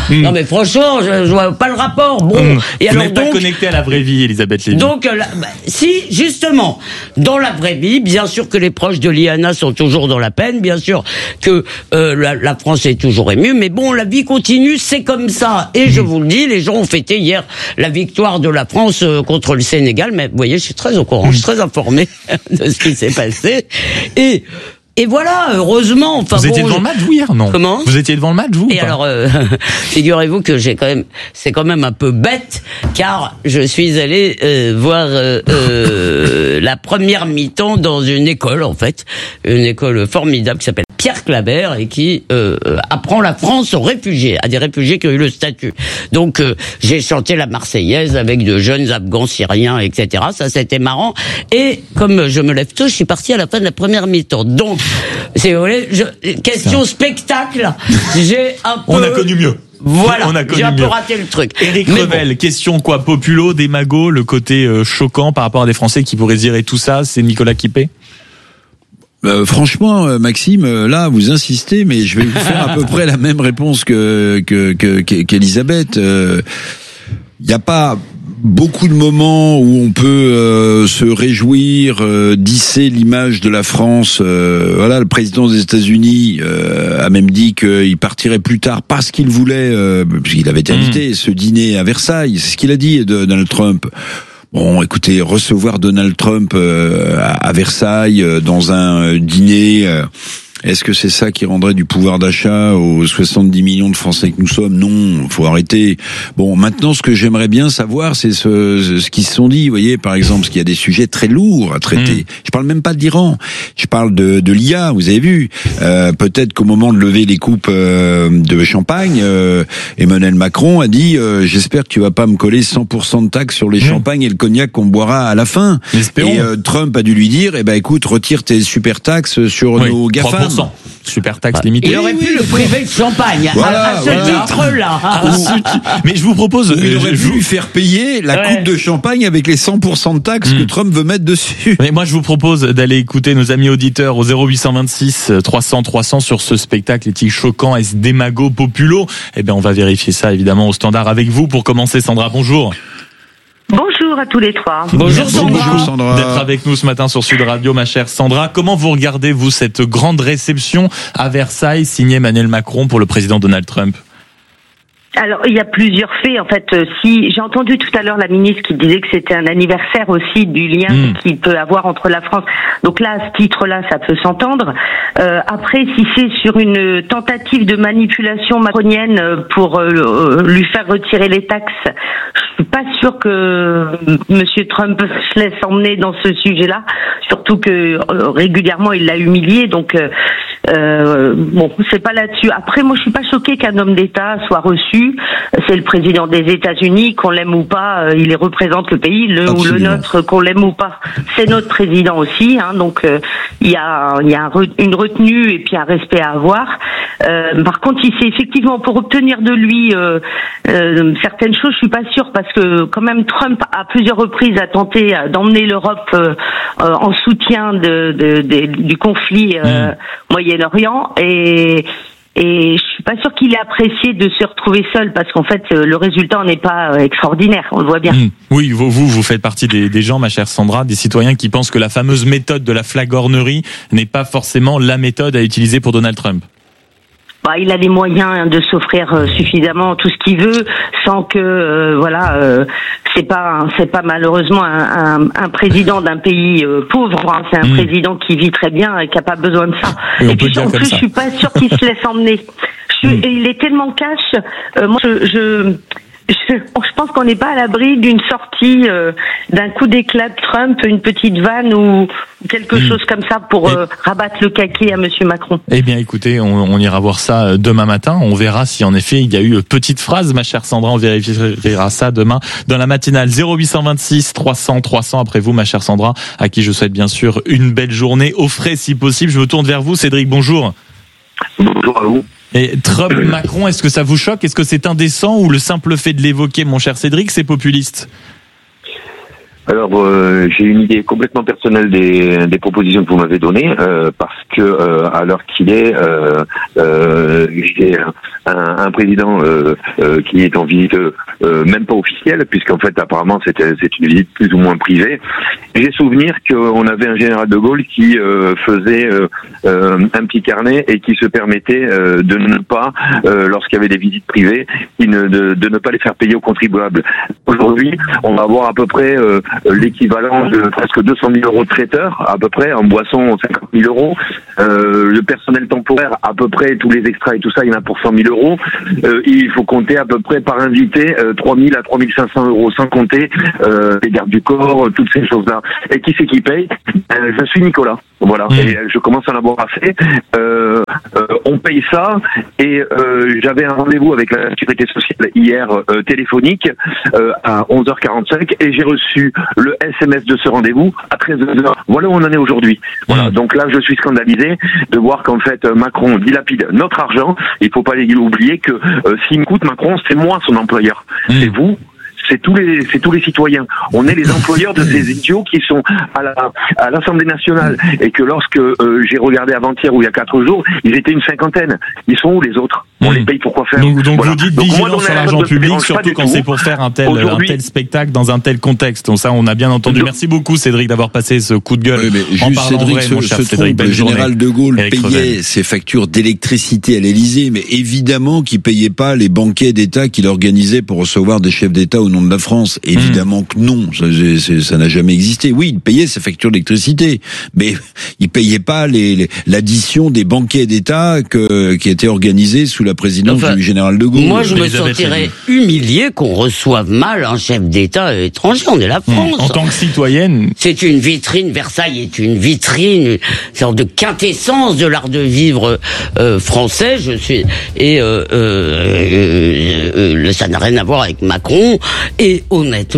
Mmh. Non mais franchement, je, je vois pas le rapport. Bon. Mmh. Et Vous alors n'êtes donc, pas connecté à la vraie vie, Elisabeth Lévy. Donc, euh, là, bah, si justement, dans la vraie vie, bien sûr que les proches de Liana sont toujours dans la peine, bien sûr que euh, la, la France est toujours émue, mais bon, la vie continue, c'est comme ça. Et je vous le dis, les gens ont fêté hier la victoire de la France euh, contre le Sénégal, mais vous voyez, je suis très au courant, je suis très informé de ce qui s'est passé. Et Et voilà, heureusement. Enfin, vous bon, étiez devant le match, vous, hier? Non. Comment? Vous étiez devant le match, vous? Et alors, euh, figurez-vous que j'ai quand même, c'est quand même un peu bête, car je suis allé euh, voir euh, euh, la première mi-temps dans une école, en fait, une école formidable qui s'appelle Pierre Clabert et qui euh, apprend la France aux réfugiés, à des réfugiés qui ont eu le statut. Donc, euh, j'ai chanté la Marseillaise avec de jeunes Afghans, Syriens, et cetera. Ça, c'était marrant. Et comme je me lève tôt, je suis parti à la fin de la première mi-temps. Donc, si vous voulez, je, question spectacle, j'ai un peu... On a connu mieux. Voilà, on a connu j'ai un peu mieux. raté le truc. Éric Mais Revel, bon. question quoi, populo, des magots, le côté euh, choquant par rapport à des Français qui pourraient dire et tout ça, c'est Nicolas Quipé? Euh, franchement, euh, Maxime, euh, là, vous insistez, mais je vais vous faire à peu près la même réponse que que que qu'Elisabeth. Il euh, n'y a pas beaucoup de moments où on peut euh, se réjouir, euh, disser l'image de la France. Euh, voilà, le président des États-Unis euh, a même dit qu'il partirait plus tard parce qu'il voulait, euh, puisqu'il avait été invité, mmh. ce dîner à Versailles. C'est ce qu'il a dit, Donald Trump. Bon, écoutez, recevoir Donald Trump euh, à Versailles euh, dans un euh, dîner, euh, est-ce que c'est ça qui rendrait du pouvoir d'achat aux soixante-dix millions de Français que nous sommes? Non, faut arrêter. Bon, maintenant, ce que j'aimerais bien savoir, c'est ce, ce qu'ils se sont dit. Vous voyez, par exemple, parce qu'il y a des sujets très lourds à traiter. Mmh. Je parle même pas de l'Iran. Je parle de, de l'I A. Vous avez vu. Euh, peut-être qu'au moment de lever les coupes euh, de champagne, euh, Emmanuel Macron a dit euh, j'espère que tu vas pas me coller cent pour cent de taxes sur les mmh. champagnes et le cognac qu'on boira à la fin. Espérons. Et euh, Trump a dû lui dire eh ben écoute, retire tes super taxes sur oui, nos GAFAM. Super taxe limitée. Il aurait oui, pu oui, le priver de champagne voilà, à, à ce voilà. titre-là. Ou, mais je vous propose, il aurait je pu vous lui faire payer la ouais. coupe de champagne avec les cent pour cent de taxes mmh. que Trump veut mettre dessus. Mais moi, je vous propose d'aller écouter nos amis auditeurs au zéro huit cent vingt-six trois cents trois cents sur ce spectacle. Est-il choquant? Est-ce démago populo? Eh bien, on va vérifier ça évidemment au standard avec vous. Pour commencer, Sandra, bonjour. Bonjour à tous les trois. Bonjour Sandra. Bonjour Sandra. D'être avec nous ce matin sur Sud Radio, ma chère Sandra. Comment vous regardez, vous, cette grande réception à Versailles signée Emmanuel Macron pour le président Donald Trump? Alors, il y a plusieurs faits. En fait, euh, si j'ai entendu tout à l'heure la ministre qui disait que c'était un anniversaire aussi du lien mmh. qu'il peut avoir entre la France. Donc là, à ce titre-là, ça peut s'entendre. Euh, après, si c'est sur une tentative de manipulation macronienne pour euh, lui faire retirer les taxes, je suis pas sûre que Monsieur Trump se laisse emmener dans ce sujet-là. Surtout que euh, régulièrement, il l'a humilié. Donc euh, euh, bon, c'est pas là-dessus. Après, moi, je suis pas choquée qu'un homme d'État soit reçu. C'est le président des États-Unis, qu'on l'aime ou pas, il représente le pays, le Absolument. ou le nôtre, qu'on l'aime ou pas. C'est notre président aussi, hein, donc euh, il y a, il y a un, une retenue et puis un respect à avoir. Euh, par contre, si c'est effectivement pour obtenir de lui euh, euh, certaines choses, je suis pas sûre parce que quand même Trump à plusieurs reprises a tenté d'emmener l'Europe euh, euh, en soutien de, de, de, du conflit euh, mmh. Moyen-Orient et Et je suis pas sûre qu'il ait apprécié de se retrouver seul parce qu'en fait le résultat n'est pas extraordinaire, on le voit bien. Mmh. Oui, vous, vous vous faites partie des, des gens, ma chère Sandra, des citoyens qui pensent que la fameuse méthode de la flagornerie n'est pas forcément la méthode à utiliser pour Donald Trump. Bah, il a les moyens de s'offrir euh, suffisamment tout ce qu'il veut, sans que euh, voilà, euh, c'est pas c'est pas malheureusement un, un, un président d'un pays euh, pauvre, hein, c'est un mmh. président qui vit très bien et qui a pas besoin de ça. Et, et puis en plus, je suis pas sûre qu'il se laisse emmener. Je, mmh. Il est tellement cash. Euh, moi, je, je Je, je pense qu'on n'est pas à l'abri d'une sortie, euh, d'un coup d'éclat de Trump, une petite vanne ou quelque mmh. chose comme ça pour euh, rabattre le caquet à Monsieur Macron. Eh bien, écoutez, on, on ira voir ça demain matin. On verra si en effet il y a eu petite phrase, ma chère Sandra. On vérifiera ça demain dans la matinale. zéro huit cent vingt-six trois cents trois cents. Après vous, ma chère Sandra, à qui je souhaite bien sûr une belle journée au frais si possible. Je me tourne vers vous, Cédric. Bonjour. Bonjour à vous. Et Trump, Macron, est-ce que ça vous choque? Est-ce que c'est indécent ou le simple fait de l'évoquer, mon cher Cédric, c'est populiste? Alors, euh, j'ai une idée complètement personnelle des, des propositions que vous m'avez données, euh, parce que euh, à l'heure qu'il est, euh, euh, j'ai un, un président euh, euh, qui est en visite euh, même pas officielle, puisqu'en fait apparemment c'était c'est une visite plus ou moins privée. J'ai souvenir qu'on avait un général de Gaulle qui euh, faisait euh, euh, un petit carnet et qui se permettait euh, de ne pas, euh, lorsqu'il y avait des visites privées, de, de, de ne pas les faire payer aux contribuables. Aujourd'hui, on va avoir à peu près euh, l'équivalent de presque deux cent mille euros de traiteur, à peu près, en boisson cinquante mille euros. Euh, le personnel temporaire, à peu près, tous les extras et tout ça, il y en a pour cent mille euros. Euh, il faut compter à peu près par invité euh, trois mille à trois mille cinq cents euros, sans compter euh, les gardes du corps, toutes ces choses-là. Et qui c'est qui paye? euh, Je suis Nicolas. Voilà, mmh. Et je commence à en avoir assez. Euh, euh, on paye ça, et euh, j'avais un rendez-vous avec la sécurité sociale hier euh, téléphonique euh, à onze heures quarante-cinq, et j'ai reçu le S M S de ce rendez-vous à treize heures. Voilà où on en est aujourd'hui. Voilà, mmh. Donc là je suis scandalisé de voir qu'en fait Macron dilapide notre argent. Il faut pas oublier que euh, s'il me coûte Macron, c'est moi son employeur. Mmh. C'est vous. C'est tous les, c'est tous les citoyens. On est les employeurs de ces idiots qui sont à la, à l'Assemblée nationale, et que lorsque euh, j'ai regardé avant-hier ou il y a quatre jours, ils étaient une cinquantaine. Ils sont où les autres? On mmh. les paye pour quoi faire? Donc, donc voilà. vous dites donc vigilance moi, sur l'argent public, surtout quand c'est pour faire un tel, un tel spectacle dans un tel contexte. Donc ça, on a bien entendu. Donc, merci beaucoup, Cédric, d'avoir passé ce coup de gueule. Oui, mais en parlant Cédric vrai, se, mon cher se Cédric, trompe, le général de Gaulle Éric payait Revel. ses factures d'électricité à l'Élysée, mais évidemment qu'il payait pas les banquets d'État qu'il organisait pour recevoir des chefs d'État au nom de la France. Évidemment que non, ça, c'est, ça n'a jamais existé. Oui, il payait ses factures d'électricité, mais il payait pas les, les, l'addition des banquets d'État que, qui étaient organisés sous la présidence enfin, du général de Gaulle. Moi, je me sentirais humilié qu'on reçoive mal un chef d'État étranger. On est la France. Mmh. En tant que citoyenne. C'est une vitrine, Versailles est une vitrine, une sorte de quintessence de l'art de vivre euh, français. Je suis et euh, euh, euh, euh, ça n'a rien à voir avec Macron. Et honnêtement,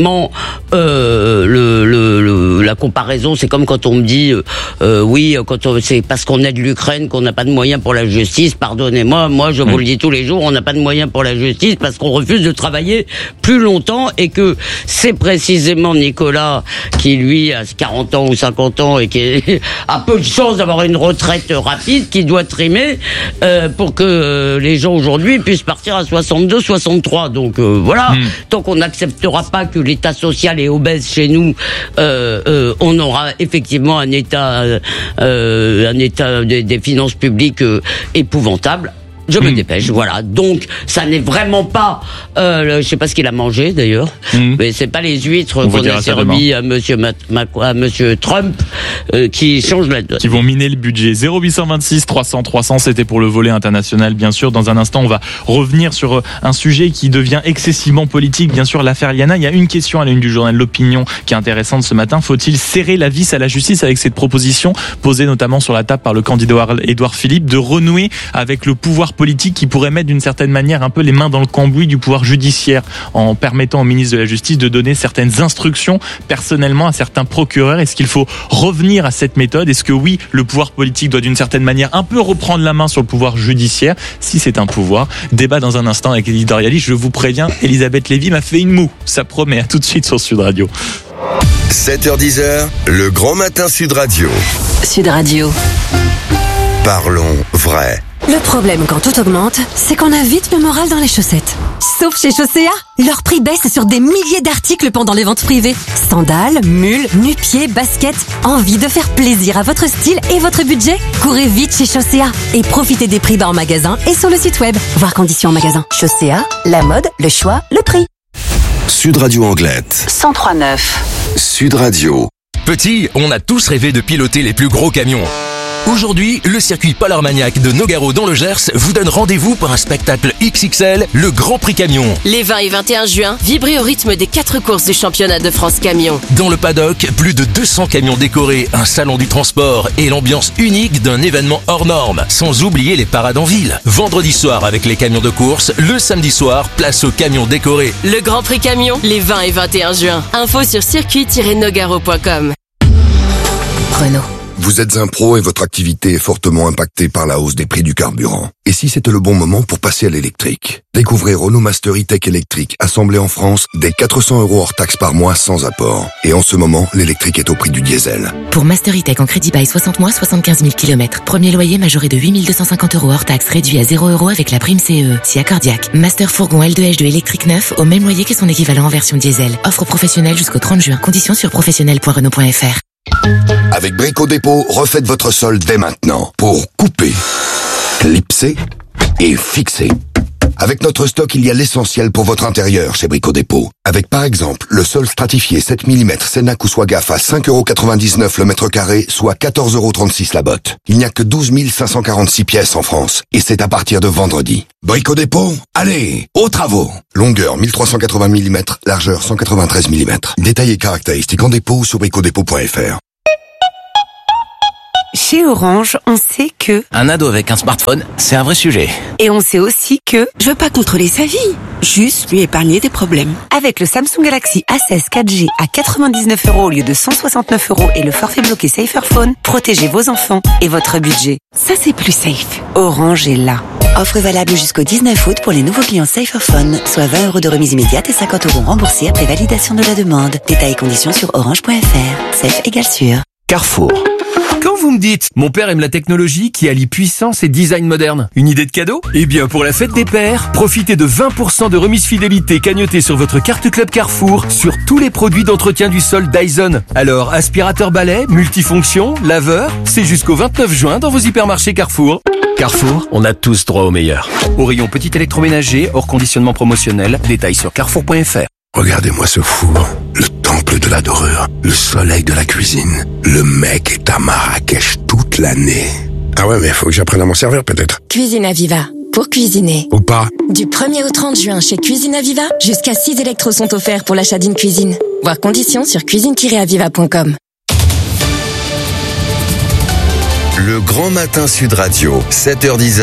euh, le, le, le, la comparaison, c'est comme quand on me dit, euh, euh, oui, quand on, c'est parce qu'on aide l'Ukraine qu'on n'a pas de moyens pour la justice. Pardonnez-moi, moi je vous mmh. le dis tous les jours, on n'a pas de moyens pour la justice parce qu'on refuse de travailler plus longtemps, et que c'est précisément Nicolas qui lui a quarante ans ou cinquante ans et qui a peu de chance d'avoir une retraite rapide, qui doit trimer euh, pour que euh, les gens aujourd'hui puissent partir à soixante-deux, soixante-trois. Donc euh, voilà, mmh. tant qu'on n'acceptera pas que l'État social est obèse chez nous, euh, euh, on aura effectivement un État, euh, un État des, des finances publiques euh, épouvantable. Je me mmh. dépêche, voilà. Donc, ça n'est vraiment pas, euh, le, je sais pas ce qu'il a mangé d'ailleurs, mmh. mais c'est pas les huîtres qu'on a servi à Monsieur Mac, Mac, à Monsieur Trump euh, qui changent la donne. Qui vont miner le budget. zéro huit cent vingt-six trois cents trois cents, c'était pour le volet international, bien sûr. Dans un instant, on va revenir sur un sujet qui devient excessivement politique, bien sûr, l'affaire Liana. Il y a une question à la une du journal L'Opinion qui est intéressante ce matin. Faut-il serrer la vis à la justice avec cette proposition posée notamment sur la table par le candidat Édouard Philippe de renouer avec le pouvoir politique qui pourrait mettre d'une certaine manière un peu les mains dans le cambouis du pouvoir judiciaire en permettant au ministre de la Justice de donner certaines instructions personnellement à certains procureurs? Est-ce qu'il faut revenir à cette méthode? Est-ce que oui, le pouvoir politique doit d'une certaine manière un peu reprendre la main sur le pouvoir judiciaire, si c'est un pouvoir? Débat dans un instant avec l'éditorialiste. Je vous préviens, Elisabeth Lévy m'a fait une moue. Ça promet. À tout de suite sur Sud Radio. sept heures dix, le grand matin Sud Radio. Sud Radio. Parlons vrai. Le problème quand tout augmente, c'est qu'on a vite le moral dans les chaussettes. Sauf chez Chaussea, leur prix baisse sur des milliers d'articles pendant les ventes privées. Sandales, mules, nu-pieds, baskets. Envie de faire plaisir à votre style et votre budget? Courez vite chez Chaussea et profitez des prix bas en magasin et sur le site web. Voir conditions en magasin. Chaussea, la mode, le choix, le prix. Sud Radio Anglette. cent trois neuf. Sud Radio. Petit, on a tous rêvé de piloter les plus gros camions. Aujourd'hui, le circuit Polarmaniac de Nogaro dans le Gers vous donne rendez-vous pour un spectacle X X L, le Grand Prix Camion. Les vingt et vingt et un juin, vibrez au rythme des quatre courses du championnat de France Camion. Dans le paddock, plus de deux cents camions décorés, un salon du transport et l'ambiance unique d'un événement hors norme. Sans oublier les parades en ville. Vendredi soir avec les camions de course, le samedi soir, place aux camions décorés. Le Grand Prix Camion, les vingt et vingt et un juin. Info sur circuit tiret nogaro point com. Renault. Vous êtes un pro et votre activité est fortement impactée par la hausse des prix du carburant. Et si c'était le bon moment pour passer à l'électrique? Découvrez Renault Master E-Tech électrique, assemblé en France, dès quatre cents euros hors taxe par mois sans apport. Et en ce moment, l'électrique est au prix du diesel. Pour Master E-Tech en crédit bail soixante mois, soixante-quinze mille kilomètres. Premier loyer majoré de huit mille deux cent cinquante euros hors taxe, réduit à zéro euros avec la prime C E E. Si accordiaque. Master fourgon L deux H deux électrique neuf au même loyer que son équivalent en version diesel. Offre professionnelle jusqu'au trente juin. Conditions sur professionnel point renault point f r. Avec Brico Dépôt, refaites votre sol dès maintenant pour couper, clipser et fixer. Avec notre stock, il y a l'essentiel pour votre intérieur chez Brico Dépôt. Avec par exemple le sol stratifié sept millimètres Senac ou Swagaf à cinq euros quatre-vingt-dix-neuf le mètre carré, soit quatorze euros trente-six la botte. Il n'y a que douze mille cinq cent quarante-six pièces en France. Et c'est à partir de vendredi. Brico Dépôt, allez, aux travaux. Longueur mille trois cent quatre-vingts millimètres, largeur cent quatre-vingt-treize millimètres. Détails et caractéristiques en dépôt sur brico dépôt point f r. Chez Orange, on sait que... Un ado avec un smartphone, c'est un vrai sujet. Et on sait aussi que... Je veux pas contrôler sa vie, juste lui épargner des problèmes. Avec le Samsung Galaxy A seize quatre G à quatre-vingt-dix-neuf euros au lieu de cent soixante-neuf euros et le forfait bloqué Saferphone, protégez vos enfants et votre budget. Ça, c'est plus safe. Orange est là. Offre valable jusqu'au dix-neuf août pour les nouveaux clients Saferphone, soit vingt euros de remise immédiate et cinquante euros remboursés après validation de la demande. Détails et conditions sur orange point f r. Safe égale sûr. Carrefour. Quand vous me dites « Mon père aime la technologie qui allie puissance et design moderne », une idée de cadeau? Eh bien, pour la fête des pères, profitez de vingt pour cent de remise fidélité cagnotée sur votre carte Club Carrefour sur tous les produits d'entretien du sol Dyson. Alors, aspirateur balai, multifonction, laveur, c'est jusqu'au vingt-neuf juin dans vos hypermarchés Carrefour. Carrefour, on a tous droit au meilleur. Au rayon petit électroménager, hors conditionnement promotionnel, détails sur carrefour point f r. Regardez-moi ce four, le temple de la dorure, le soleil de la cuisine. Le mec est à Marrakech toute l'année. Ah ouais, mais faut que j'apprenne à m'en servir peut-être. Cuisine Aviva, pour cuisiner. Ou pas. Du premier au trente juin chez Cuisine Aviva, jusqu'à six électros sont offerts pour l'achat d'une cuisine. Voir conditions sur cuisine tiret aviva point com. Le Grand Matin Sud Radio, sept heures dix,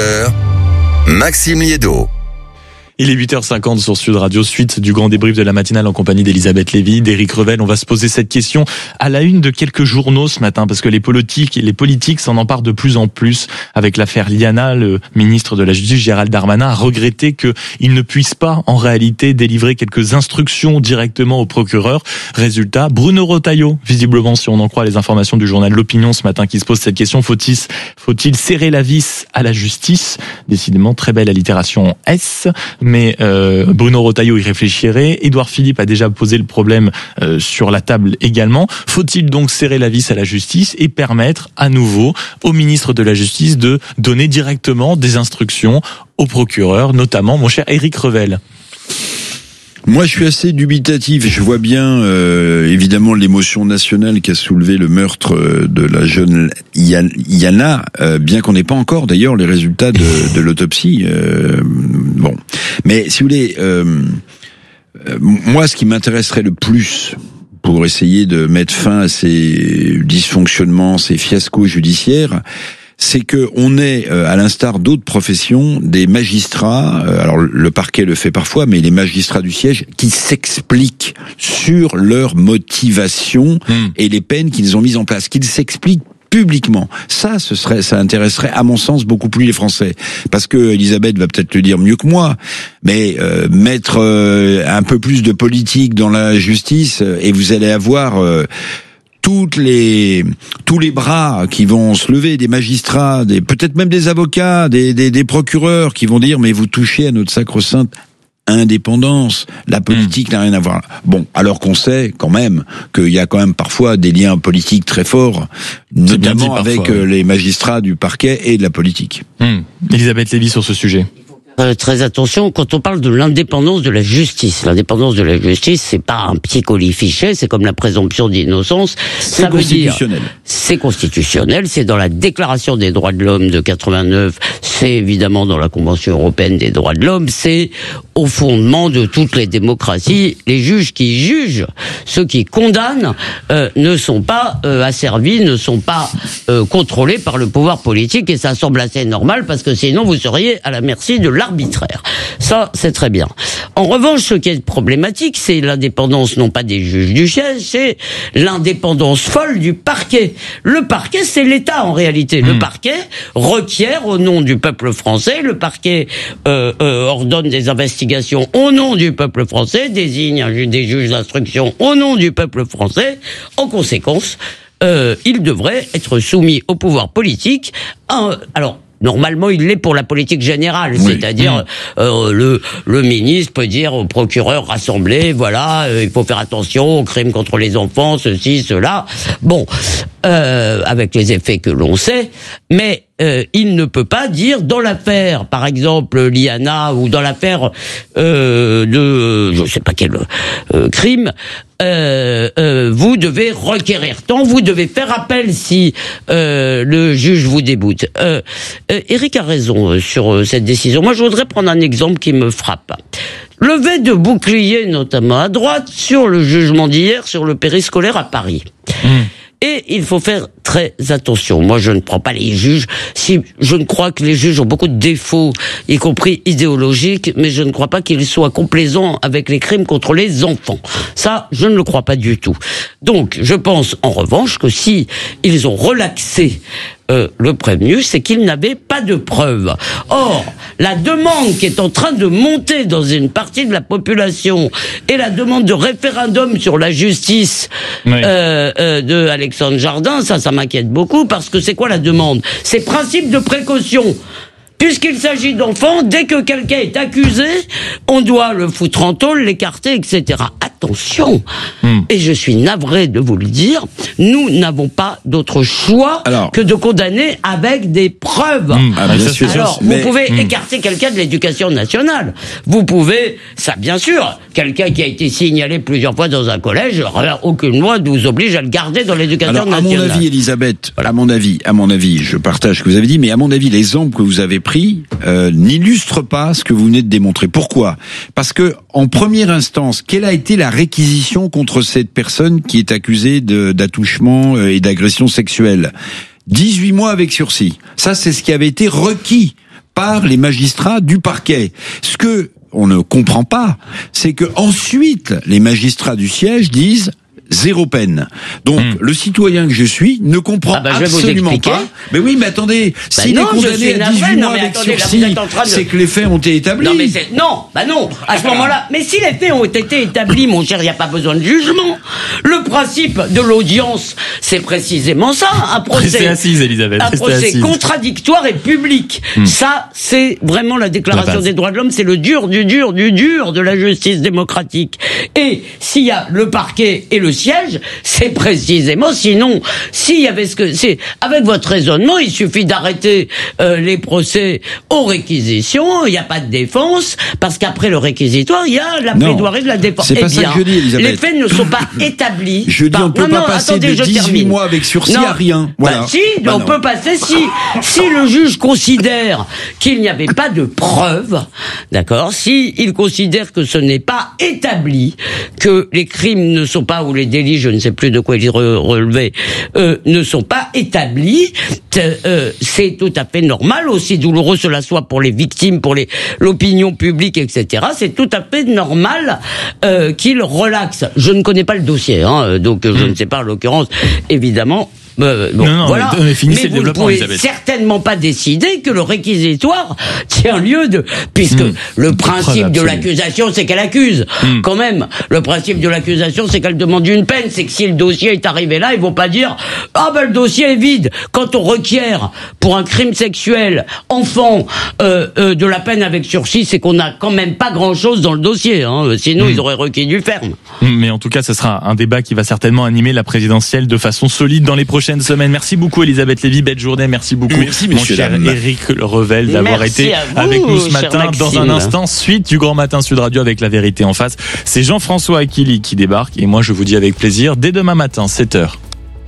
Maxime Liédo. Il est huit heures cinquante sur Sud Radio, suite du grand débrief de la matinale en compagnie d'Elisabeth Lévy, d'Éric Revel. On va se poser cette question à la une de quelques journaux ce matin, parce que les politiques, les politiques s'en emparent de plus en plus avec l'affaire Liana. Le ministre de la Justice, Gérald Darmanin, a regretté qu'il ne puisse pas, en réalité, délivrer quelques instructions directement au procureur. Résultat, Bruno Retailleau, visiblement, si on en croit les informations du journal L'Opinion ce matin, qui se pose cette question, faut-il, faut-il serrer la vis à la justice? Décidément, très belle allitération en S. Mais euh, Bruno Retailleau y réfléchirait. Édouard Philippe a déjà posé le problème euh, sur la table également. Faut-il donc serrer la vis à la justice et permettre à nouveau au ministre de la Justice de donner directement des instructions au procureur, notamment mon cher Éric Revel? Moi, je suis assez dubitatif. Je vois bien, euh, évidemment, l'émotion nationale qu'a soulevé le meurtre de la jeune Yana, euh, bien qu'on n'ait pas encore, d'ailleurs, les résultats de, de l'autopsie. Euh, bon, mais si vous voulez, euh, euh, moi, ce qui m'intéresserait le plus pour essayer de mettre fin à ces dysfonctionnements, ces fiascos judiciaires, c'est que on est, euh, à l'instar d'autres professions, des magistrats, euh, alors le parquet le fait parfois, mais les magistrats du siège, qui s'expliquent sur leur motivation mmh. et les peines qu'ils ont mises en place, qu'ils s'expliquent publiquement. Ça, ce serait, ça intéresserait, à mon sens, beaucoup plus les Français. Parce que Elisabeth va peut-être le dire mieux que moi, mais euh, mettre euh, un peu plus de politique dans la justice, et vous allez avoir... Euh, toutes les tous les bras qui vont se lever, des magistrats, des peut-être même des avocats, des, des des procureurs qui vont dire mais vous touchez à notre sacro-sainte indépendance, la politique mmh. n'a rien à voir. Bon, alors qu'on sait quand même qu'il y a quand même parfois des liens politiques très forts, notamment parfois, avec ouais. les magistrats du parquet et de la politique. Mmh. Elisabeth Lévy sur ce sujet. Euh, très attention, quand on parle de l'indépendance de la justice, l'indépendance de la justice, c'est pas un petit colifichet, c'est comme la présomption d'innocence. C'est ça constitutionnel. Veut dire, c'est constitutionnel, c'est dans la Déclaration des droits de l'homme de quatre-vingt-neuf, c'est évidemment dans la Convention européenne des droits de l'homme, c'est au fondement de toutes les démocraties. Les juges qui jugent, ceux qui condamnent, euh, ne sont pas euh, asservis, ne sont pas euh, contrôlés par le pouvoir politique, et ça semble assez normal, parce que sinon vous seriez à la merci de l'argent. arbitraire. Ça, c'est très bien. En revanche, ce qui est problématique, c'est l'indépendance non pas des juges du siège, c'est l'indépendance folle du parquet. Le parquet, c'est l'État en réalité. Mmh. Le parquet requiert au nom du peuple français, le parquet euh, euh, ordonne des investigations au nom du peuple français, désigne un juge, des juges d'instruction au nom du peuple français. En conséquence, euh, il devrait être soumis au pouvoir politique. Un, alors, normalement, il l'est pour la politique générale, oui. C'est-à-dire mmh. euh, le le ministre peut dire au procureur rassemblé, voilà, euh, il faut faire attention aux crimes contre les enfants, ceci, cela. Bon, euh, avec les effets que l'on sait, mais euh, il ne peut pas dire dans l'affaire, par exemple, Liana, ou dans l'affaire euh, de, je sais pas quel euh, crime, euh, euh, vous devez requérir tant, vous devez faire appel si euh, le juge vous déboute. Euh, euh, Éric a raison euh, sur euh, cette décision. Moi, je voudrais prendre un exemple qui me frappe. Levé de bouclier, notamment à droite, sur le jugement d'hier sur le périscolaire à Paris. Mmh. Et il faut faire très attention. Moi, je ne prends pas les juges. Si je ne crois que les juges ont beaucoup de défauts, y compris idéologiques, mais je ne crois pas qu'ils soient complaisants avec les crimes contre les enfants. Ça, je ne le crois pas du tout. Donc, je pense en revanche que si ils ont relaxé Euh, le prévenu, c'est qu'il n'avait pas de preuves. Or, la demande qui est en train de monter dans une partie de la population et la demande de référendum sur la justice oui. euh, euh, de Alexandre Jardin, ça, ça m'inquiète beaucoup, parce que c'est quoi la demande? C'est principe de précaution. Puisqu'il s'agit d'enfants, dès que quelqu'un est accusé, on doit le foutre en tôle, l'écarter, et cetera. Attention, hmm. et je suis navré de vous le dire, nous n'avons pas d'autre choix Alors, que de condamner avec des preuves. Hmm. Ah, bien sûr, Alors, vous mais, pouvez hmm. écarter quelqu'un de l'éducation nationale. Vous pouvez, ça bien sûr, quelqu'un qui a été signalé plusieurs fois dans un collège, aucune loi ne vous oblige à le garder dans l'éducation Alors, nationale. À mon avis, Elisabeth, voilà. à mon avis, à mon avis, je partage ce que vous avez dit, mais à mon avis, l'exemple que vous avez pris euh, n'illustre pas ce que vous venez de démontrer. Pourquoi ? Parce que en première instance, quelle a été la réquisition contre cette personne qui est accusée de, d'attouchement et d'agression sexuelle ? dix-huit mois avec sursis. Ça, c'est ce qui avait été requis par les magistrats du parquet. Ce que on ne comprend pas, c'est que ensuite les magistrats du siège disent zéro peine. Donc, mmh. le citoyen que je suis ne comprend ah bah, absolument pas. Mais oui, mais attendez, bah s'il est condamné à dix-huit mois avec attendez, sursis, de... c'est que les faits ont été établis. Non, mais c'est... non, bah non, à ce moment-là. Mais si les faits ont été établis, mon cher, il n'y a pas besoin de jugement. Le principe de l'audience, c'est précisément ça. Un procès, assise, Elisabeth, un procès assise. contradictoire et public. Mmh. Ça, c'est vraiment la déclaration la des droits de l'homme. C'est le dur, du dur, du dur de la justice démocratique. Et s'il y a le parquet et le siège, c'est précisément, sinon, s'il y avait ce que, c'est, avec votre raisonnement, il suffit d'arrêter euh, les procès aux réquisitions, il n'y a pas de défense, parce qu'après le réquisitoire, il y a la non, plaidoirie de la défense. C'est pas eh ça bien, que je dis, Elisabeth. Les faits ne sont pas établis. Je dis, par... on peut non, pas non, passer attendez, de dix-huit mois avec sursis non. à rien. Voilà. Bah, si, bah on non. peut passer si, si le juge considère qu'il n'y avait pas de preuves, d'accord, si il considère que ce n'est pas établi, que les crimes ne sont pas, ou les délits, je ne sais plus de quoi il relevait, euh, ne sont pas établis, euh, c'est tout à fait normal, aussi douloureux cela soit pour les victimes, pour les, l'opinion publique, et cetera. C'est tout à fait normal euh, qu'il relaxe. Je ne connais pas le dossier, hein, donc je mmh. ne sais pas en l'occurrence, évidemment. Euh, bon, non, non, voilà. mais, mais, mais vous ne pouvez Elisabeth. certainement pas décider que le réquisitoire tient lieu de... Puisque mmh. le principe de l'accusation, c'est qu'elle accuse. Mmh. Quand même, le principe de l'accusation, c'est qu'elle demande une peine. C'est que si le dossier est arrivé là, ils vont pas dire « Ah ben le dossier est vide ». Quand on requiert pour un crime sexuel, enfant, euh, euh, de la peine avec sursis, c'est qu'on n'a quand même pas grand-chose dans le dossier. Hein. Sinon, mmh. ils auraient requis du ferme. Mais en tout cas, ce sera un débat qui va certainement animer la présidentielle de façon solide dans les prochaines semaine. Merci beaucoup Elisabeth Lévy, belle journée, merci beaucoup merci, mon cher Éric Revel d'avoir merci été vous, avec nous ce matin. Dans un instant, suite du Grand Matin Sud Radio avec La Vérité en face. C'est Jean-François Akili qui débarque et moi je vous dis avec plaisir dès demain matin, sept heures.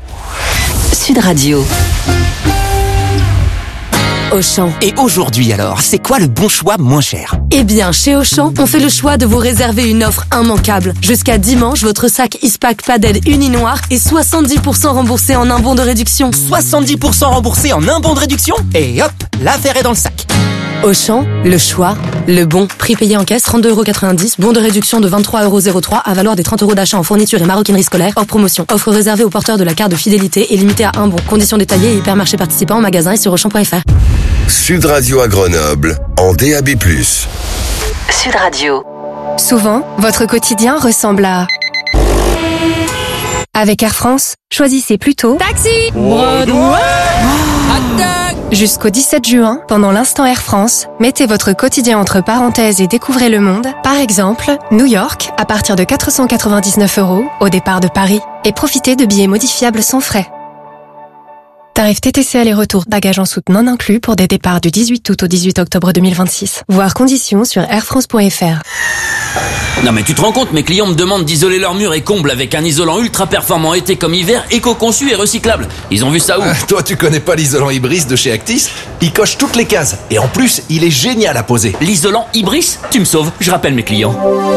Sud Radio. Auchan. Et aujourd'hui alors, c'est quoi le bon choix moins cher ? Eh bien, chez Auchan, on fait le choix de vous réserver une offre immanquable. Jusqu'à dimanche, votre sac Ispac Padel Uni-Noir est soixante-dix pour cent remboursé en un bon de réduction. soixante-dix pour cent remboursé en un bon de réduction ? Et hop, l'affaire est dans le sac. Auchan, le choix, le bon. Prix payé en caisse, trente-deux euros quatre-vingt-dix. Bon de réduction de vingt-trois euros zéro trois à valoir des trente euros d'achat en fourniture et maroquinerie scolaire hors promotion. Offre réservée aux porteurs de la carte de fidélité et limitée à un bon. Conditions détaillées et hypermarchés participants en magasin et sur auchan point f r. Sud Radio à Grenoble, en D A B plus. Sud Radio. Souvent, votre quotidien ressemble à... Avec Air France, choisissez plutôt Taxi Broadway. Jusqu'au dix-sept juin, pendant l'instant Air France, mettez votre quotidien entre parenthèses et découvrez le monde. Par exemple, New York, à partir de quatre cent quatre-vingt-dix-neuf euros au départ de Paris. Et profitez de billets modifiables sans frais. Tarif T T C aller-retour, bagages en soute non inclus pour des départs du dix-huit août au dix-huit octobre deux mille vingt-six. Voir conditions sur air france point f r. Non mais tu te rends compte, mes clients me demandent d'isoler leurs murs et combles avec un isolant ultra performant été comme hiver, éco-conçu et recyclable. Ils ont vu ça où? euh, Toi tu connais pas l'isolant Ibris de chez Actis? Il coche toutes les cases et en plus il est génial à poser. L'isolant Ibris? Tu me sauves, je rappelle mes clients.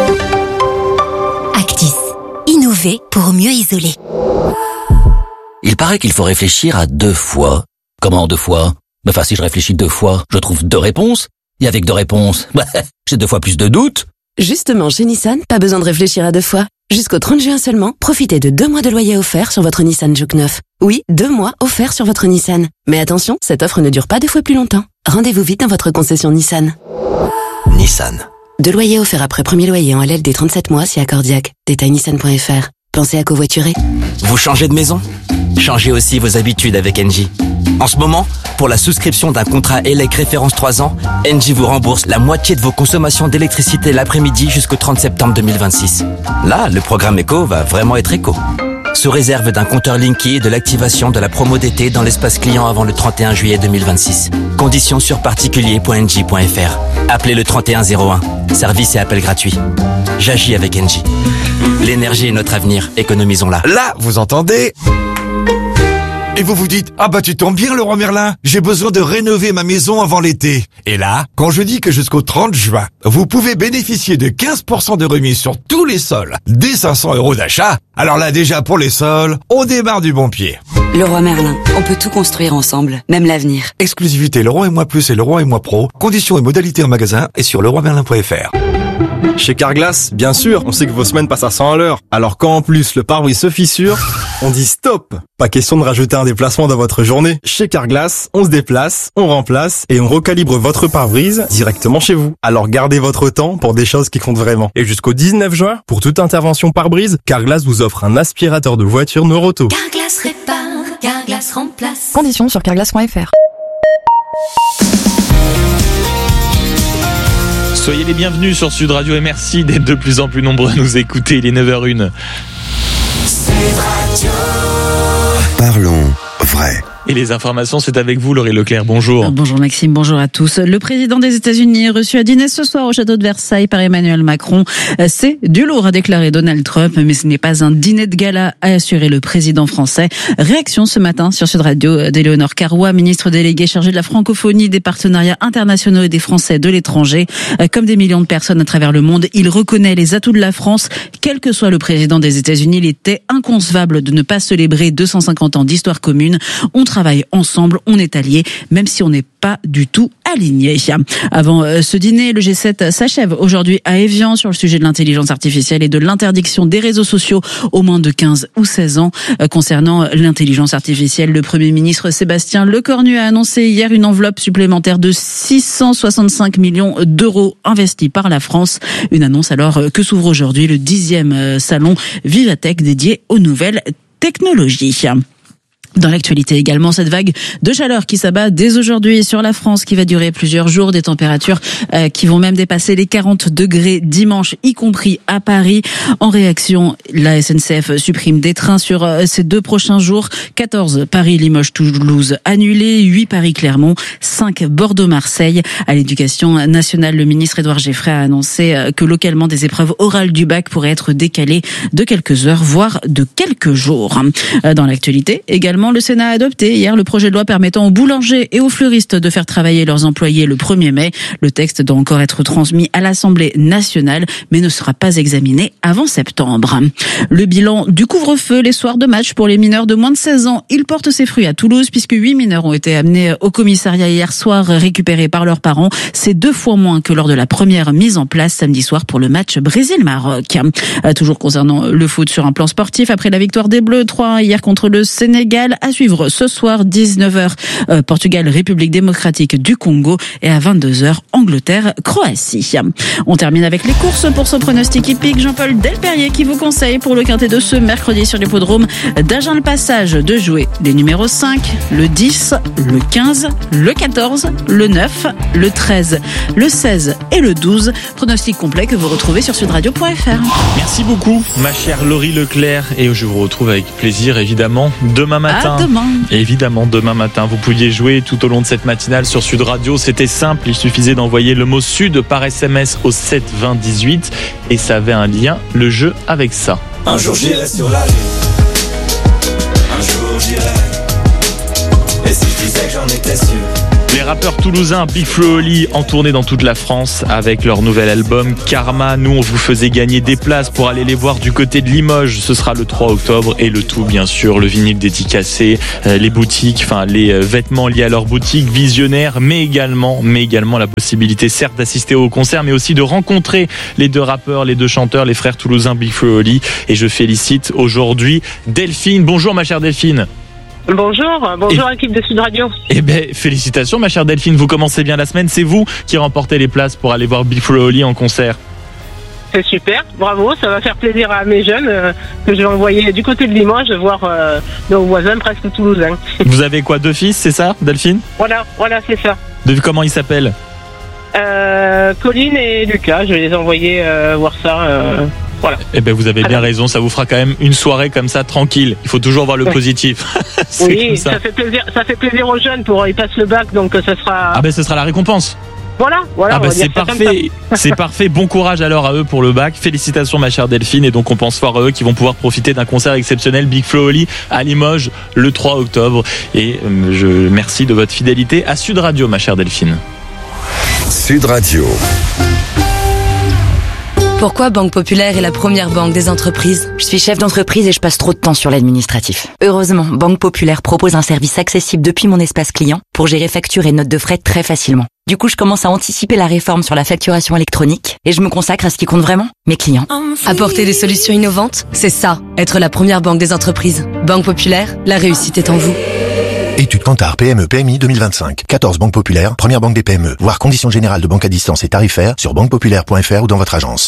Actis, innover pour mieux isoler. Il paraît qu'il faut réfléchir à deux fois. Comment deux fois? Enfin, si je réfléchis deux fois, je trouve deux réponses. Et avec deux réponses, bah, j'ai deux fois plus de doutes. Justement, chez Nissan, pas besoin de réfléchir à deux fois. Jusqu'au trente juin seulement, profitez de deux mois de loyer offert sur votre Nissan Juke neuf. Oui, deux mois offerts sur votre Nissan. Mais attention, cette offre ne dure pas deux fois plus longtemps. Rendez-vous vite dans votre concession Nissan. Nissan. Deux loyers offerts après premier loyer en L L D trente-sept mois si accordiaque. Détail nissan point f r. Pensez à covoiturer. Vous changez de maison? Changez aussi vos habitudes avec Engie. En ce moment, pour la souscription d'un contrat E L E C référence trois ans, Engie vous rembourse la moitié de vos consommations d'électricité l'après-midi jusqu'au trente septembre deux mille vingt-six. Là, le programme éco va vraiment être éco. Sous réserve d'un compteur Linky et de l'activation de la promo d'été dans l'espace client avant le trente et un juillet deux mille vingt-six. Conditions sur particulier point engie point f r. Appelez le trente et un zéro un. Service et appel gratuit. J'agis avec Engie. L'énergie est notre avenir, économisons-la. Là, vous entendez ? Et vous vous dites, ah bah tu tombes bien Leroy Merlin, j'ai besoin de rénover ma maison avant l'été. Et là, quand je dis que jusqu'au trente juin, vous pouvez bénéficier de quinze pour cent de remise sur tous les sols, dès cinq cents euros d'achat, alors là déjà pour les sols, on démarre du bon pied. Leroy Merlin, on peut tout construire ensemble, même l'avenir. Exclusivité Leroy et Moi Plus et Leroy et Moi Pro, conditions et modalités en magasin et sur leroy merlin point f r. Chez Carglass, bien sûr, on sait que vos semaines passent à cent à l'heure. Alors quand en plus le pare-brise se fissure, on dit stop. Pas question de rajouter un déplacement dans votre journée. Chez Carglass, on se déplace, on remplace et on recalibre votre pare-brise directement chez vous. Alors gardez votre temps pour des choses qui comptent vraiment. Et jusqu'au dix-neuf juin, pour toute intervention pare-brise, Carglass vous offre un aspirateur de voiture Noroto. Carglass répare, Carglass remplace. Conditions sur carglass point f r. Soyez les bienvenus sur Sud Radio et merci d'être de plus en plus nombreux à nous écouter. Il est neuf heures une. Parlons vrai. Et les informations, c'est avec vous, Laurie Leclerc. Bonjour. Bonjour Maxime, bonjour à tous. Le président des États-Unis est reçu à dîner ce soir au château de Versailles par Emmanuel Macron. C'est du lourd, a déclaré Donald Trump, mais ce n'est pas un dîner de gala, a assuré le président français. Réaction ce matin sur Sud Radio d'Éléonore Carrois, ministre déléguée chargée de la francophonie, des partenariats internationaux et des Français de l'étranger. Comme des millions de personnes à travers le monde, il reconnaît les atouts de la France. Quel que soit le président des États-Unis, il était inconcevable de ne pas célébrer deux cent cinquante ans d'histoire commune. On travaille ensemble, on est alliés, même si on n'est pas du tout alignés. Avant ce dîner, le G sept s'achève aujourd'hui à Évian sur le sujet de l'intelligence artificielle et de l'interdiction des réseaux sociaux aux moins de quinze ou seize ans. Concernant l'intelligence artificielle, le Premier ministre Sébastien Lecornu a annoncé hier une enveloppe supplémentaire de six cent soixante-cinq millions d'euros investis par la France. Une annonce alors que s'ouvre aujourd'hui le dixième salon Vivatech dédié aux nouvelles technologies. Dans l'actualité également, cette vague de chaleur qui s'abat dès aujourd'hui sur la France, qui va durer plusieurs jours, des températures euh, qui vont même dépasser les quarante degrés dimanche, y compris à Paris. En réaction, la S N C F supprime des trains sur euh, ces deux prochains jours. quatorze Paris-Limoges-Toulouse annulés, huit Paris-Clermont, cinq Bordeaux-Marseille. À l'Éducation nationale, le ministre Édouard Geffray a annoncé euh, que localement des épreuves orales du bac pourraient être décalées de quelques heures, voire de quelques jours. Euh, dans l'actualité également, Également, le Sénat a adopté hier le projet de loi permettant aux boulangers et aux fleuristes de faire travailler leurs employés le premier mai. Le texte doit encore être transmis à l'Assemblée nationale, mais ne sera pas examiné avant septembre. Le bilan du couvre-feu les soirs de match pour les mineurs de moins de seize ans, il porte ses fruits à Toulouse puisque huit mineurs ont été amenés au commissariat hier soir récupérés par leurs parents. C'est deux fois moins que lors de la première mise en place samedi soir pour le match Brésil-Maroc. Toujours concernant le foot sur un plan sportif, après la victoire des Bleus trois un hier contre le Sénégal, à suivre ce soir dix-neuf heures euh, Portugal République démocratique du Congo et à vingt-deux heures Angleterre Croatie. On termine avec les courses pour ce pronostic hippique. Jean-Paul Delperrier qui vous conseille pour le quintet de ce mercredi sur l'hippodrome d'Agen-le-Passage de jouer les numéros cinq, le dix, le quinze, le quatorze, le neuf, le treize, le seize et le douze. Pronostic complet que vous retrouvez sur sudradio point f r. Merci beaucoup, ma chère Laurie Leclerc. Et je vous retrouve avec plaisir, évidemment, demain matin. À demain. Évidemment, demain matin. Vous pouviez jouer tout au long de cette matinale sur Sud Radio. C'était simple. Il suffisait d'envoyer le mot Sud par S M S au sept vingt dix-huit. Et ça avait un lien, le jeu, avec ça. Un jour j'irai sur la lune. Un jour j'irai. Et si je disais que j'en étais sûr. Les rappeurs toulousains Big Flo et Oli en tournée dans toute la France avec leur nouvel album Karma. Nous, on vous faisait gagner des places pour aller les voir du côté de Limoges. Ce sera le trois octobre et le tout, bien sûr, le vinyle dédicacé, euh, les boutiques, enfin les vêtements liés à leur boutique, visionnaire, mais également, mais également la possibilité, certes, d'assister au concert, mais aussi de rencontrer les deux rappeurs, les deux chanteurs, les frères toulousains Big Flo et Oli. Et je félicite aujourd'hui Delphine. Bonjour, ma chère Delphine. Bonjour, bonjour et... équipe de Sud Radio. Eh ben, félicitations ma chère Delphine, vous commencez bien la semaine, c'est vous qui remportez les places pour aller voir Big Flo et Oli en concert. C'est super, bravo, ça va faire plaisir à mes jeunes euh, que je vais envoyer du côté de Limoges voir euh, nos voisins presque toulousains. Vous avez quoi, deux fils, c'est ça, Delphine? Voilà, voilà, c'est ça. De, comment ils s'appellent? euh, Colline et Lucas, je vais les envoyer euh, voir ça. Euh... Voilà. Eh ben vous avez bien raison, ça vous fera quand même une soirée comme ça tranquille. Il faut toujours voir le ouais. positif. Oui, ça. ça fait plaisir, ça fait plaisir aux jeunes pour ils passent le bac, donc ça sera. Ah ben ce sera la récompense. Voilà, voilà. Ah ben c'est parfait, c'est parfait. Bon courage alors à eux pour le bac. Félicitations ma chère Delphine et donc on pense fort à eux qui vont pouvoir profiter d'un concert exceptionnel Big Flo et Oli à Limoges le trois octobre. Et je merci de votre fidélité à Sud Radio ma chère Delphine. Sud Radio. Pourquoi Banque Populaire est la première banque des entreprises? Je suis chef d'entreprise et je passe trop de temps sur l'administratif. Heureusement, Banque Populaire propose un service accessible depuis mon espace client pour gérer factures et notes de frais très facilement. Du coup, je commence à anticiper la réforme sur la facturation électronique et je me consacre à ce qui compte vraiment, mes clients. Apporter des solutions innovantes, c'est ça, être la première banque des entreprises. Banque Populaire, la réussite est en vous. Étude Kantar P M E P M I deux mille vingt-cinq. quatorze banques populaires, première banque des P M E. Voir conditions générales de banque à distance et tarifaires sur banque populaire point f r ou dans votre agence.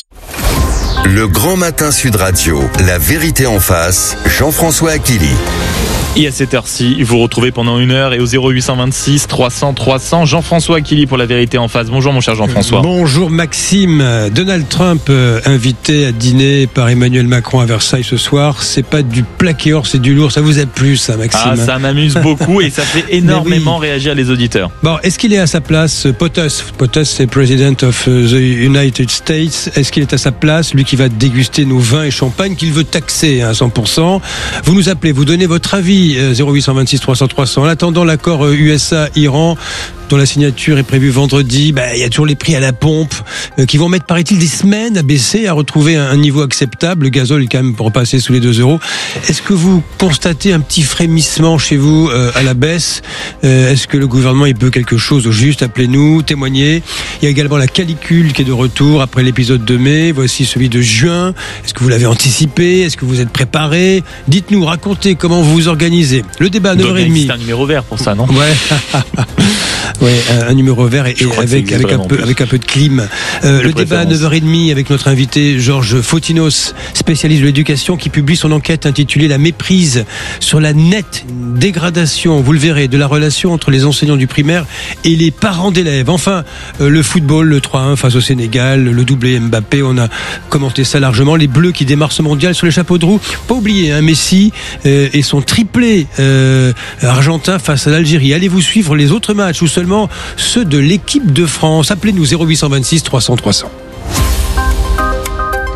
Le Grand Matin Sud Radio, la vérité en face, Jean-François Akili. Et à cette heure-ci, vous retrouvez pendant une heure et au zéro huit cent vingt-six trois cents trois cents Jean-François Akili pour la vérité en face. Bonjour mon cher Jean-François. Bonjour Maxime. Donald Trump euh, invité à dîner par Emmanuel Macron à Versailles ce soir. C'est pas du plaqué-or, c'est du lourd. Ça vous a plu ça Maxime? Ah ça m'amuse beaucoup et ça fait énormément oui. réagir les auditeurs. Bon, est-ce qu'il est à sa place? POTUS, POTUS c'est President of the United States. Est-ce qu'il est à sa place? Lui qui va déguster nos vins et champagne qu'il veut taxer à cent pour cent. Vous nous appelez, vous donnez votre avis. zéro huit cent vingt-six trois cents trois cents. En attendant l'accord U S A-Iran, dont la signature est prévue vendredi, bah, il y a toujours les prix à la pompe euh, qui vont mettre, paraît-il, des semaines à baisser, à retrouver un, un niveau acceptable. Le gazole est quand même pour repasser sous les deux euros. Est-ce que vous constatez un petit frémissement chez vous euh, à la baisse? euh, Est-ce que le gouvernement il peut quelque chose au juste? Appelez-nous, témoignez. Il y a également la calicule qui est de retour après l'épisode de mai. Voici celui de juin. Est-ce que vous l'avez anticipé? Est-ce que vous êtes préparé? Dites-nous, racontez comment vous vous organisez. Le débat à neuf heures trente. C'est un numéro vert pour ça, non? Ouais. Ouais, un, un numéro vert et, et avec avec un peu plus. avec un peu de clim. Euh, le débat à neuf heures trente avec notre invité Georges Fotinos, spécialiste de l'éducation, qui publie son enquête intitulée La méprise sur la nette dégradation, vous le verrez, de la relation entre les enseignants du primaire et les parents d'élèves. Enfin, euh, le football, le trois un face au Sénégal, le doublé Mbappé, on a commenté ça largement. Les Bleus qui démarrent ce mondial sur les chapeaux de roue. Pas oublier, hein, Messi euh, et son triplé euh, argentin face à l'Algérie. Allez-vous suivre les autres matchs ou seulement ceux de l'équipe de France? Appelez-nous zéro huit cent vingt-six trois cents trois cents.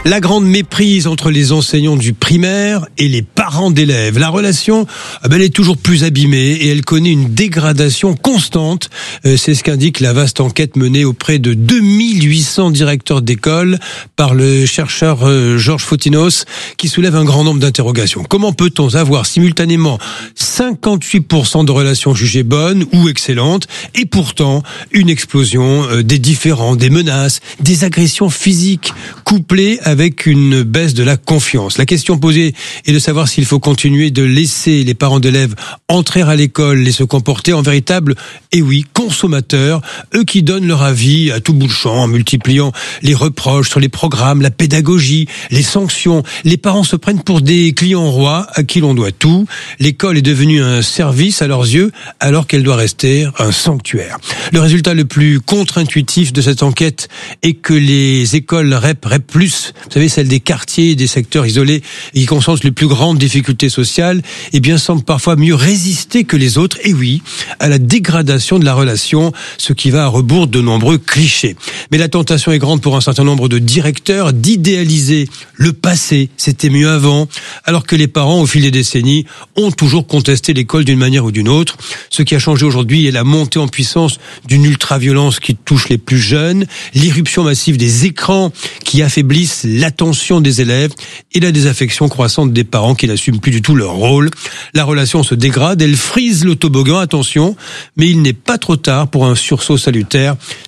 La grande méprise entre les enseignants du primaire et les parents d'élèves. La relation, eh ben, elle est toujours plus abîmée et elle connaît une dégradation constante. Euh, c'est ce qu'indique la vaste enquête menée auprès de deux mille huit cents directeurs d'école par le chercheur euh, Georges Fotinos, qui soulève un grand nombre d'interrogations. Comment peut-on avoir simultanément cinquante-huit pour cent de relations jugées bonnes ou excellentes et pourtant une explosion euh, des différends, des menaces, des agressions physiques couplées avec avec une baisse de la confiance. La question posée est de savoir s'il faut continuer de laisser les parents d'élèves entrer à l'école et se comporter en véritable, et oui, consommateurs, eux qui donnent leur avis à tout bout de champ en multipliant les reproches sur les programmes, la pédagogie, les sanctions. Les parents se prennent pour des clients rois à qui l'on doit tout. L'école est devenue un service à leurs yeux alors qu'elle doit rester un sanctuaire. Le résultat le plus contre-intuitif de cette enquête est que les écoles R E P, R E P plus, vous savez, celles des quartiers et des secteurs isolés et qui concentrent les plus grandes difficultés sociales, eh bien, semblent parfois mieux résister que les autres, et oui, à la dégradation de la relation, ce qui va à rebours de nombreux clichés. Mais la tentation est grande pour un certain nombre de directeurs d'idéaliser le passé, c'était mieux avant, alors que les parents, au fil des décennies, ont toujours contesté l'école d'une manière ou d'une autre. Ce qui a changé aujourd'hui est la montée en puissance d'une ultra-violence qui touche les plus jeunes, l'irruption massive des écrans qui affaiblissent l'attention des élèves et la désaffection croissante des parents qui n'assument plus du tout leur rôle. La relation se dégrade, elle frise le toboggan, attention, mais il n'est pas trop tard pour un sursaut salutaire.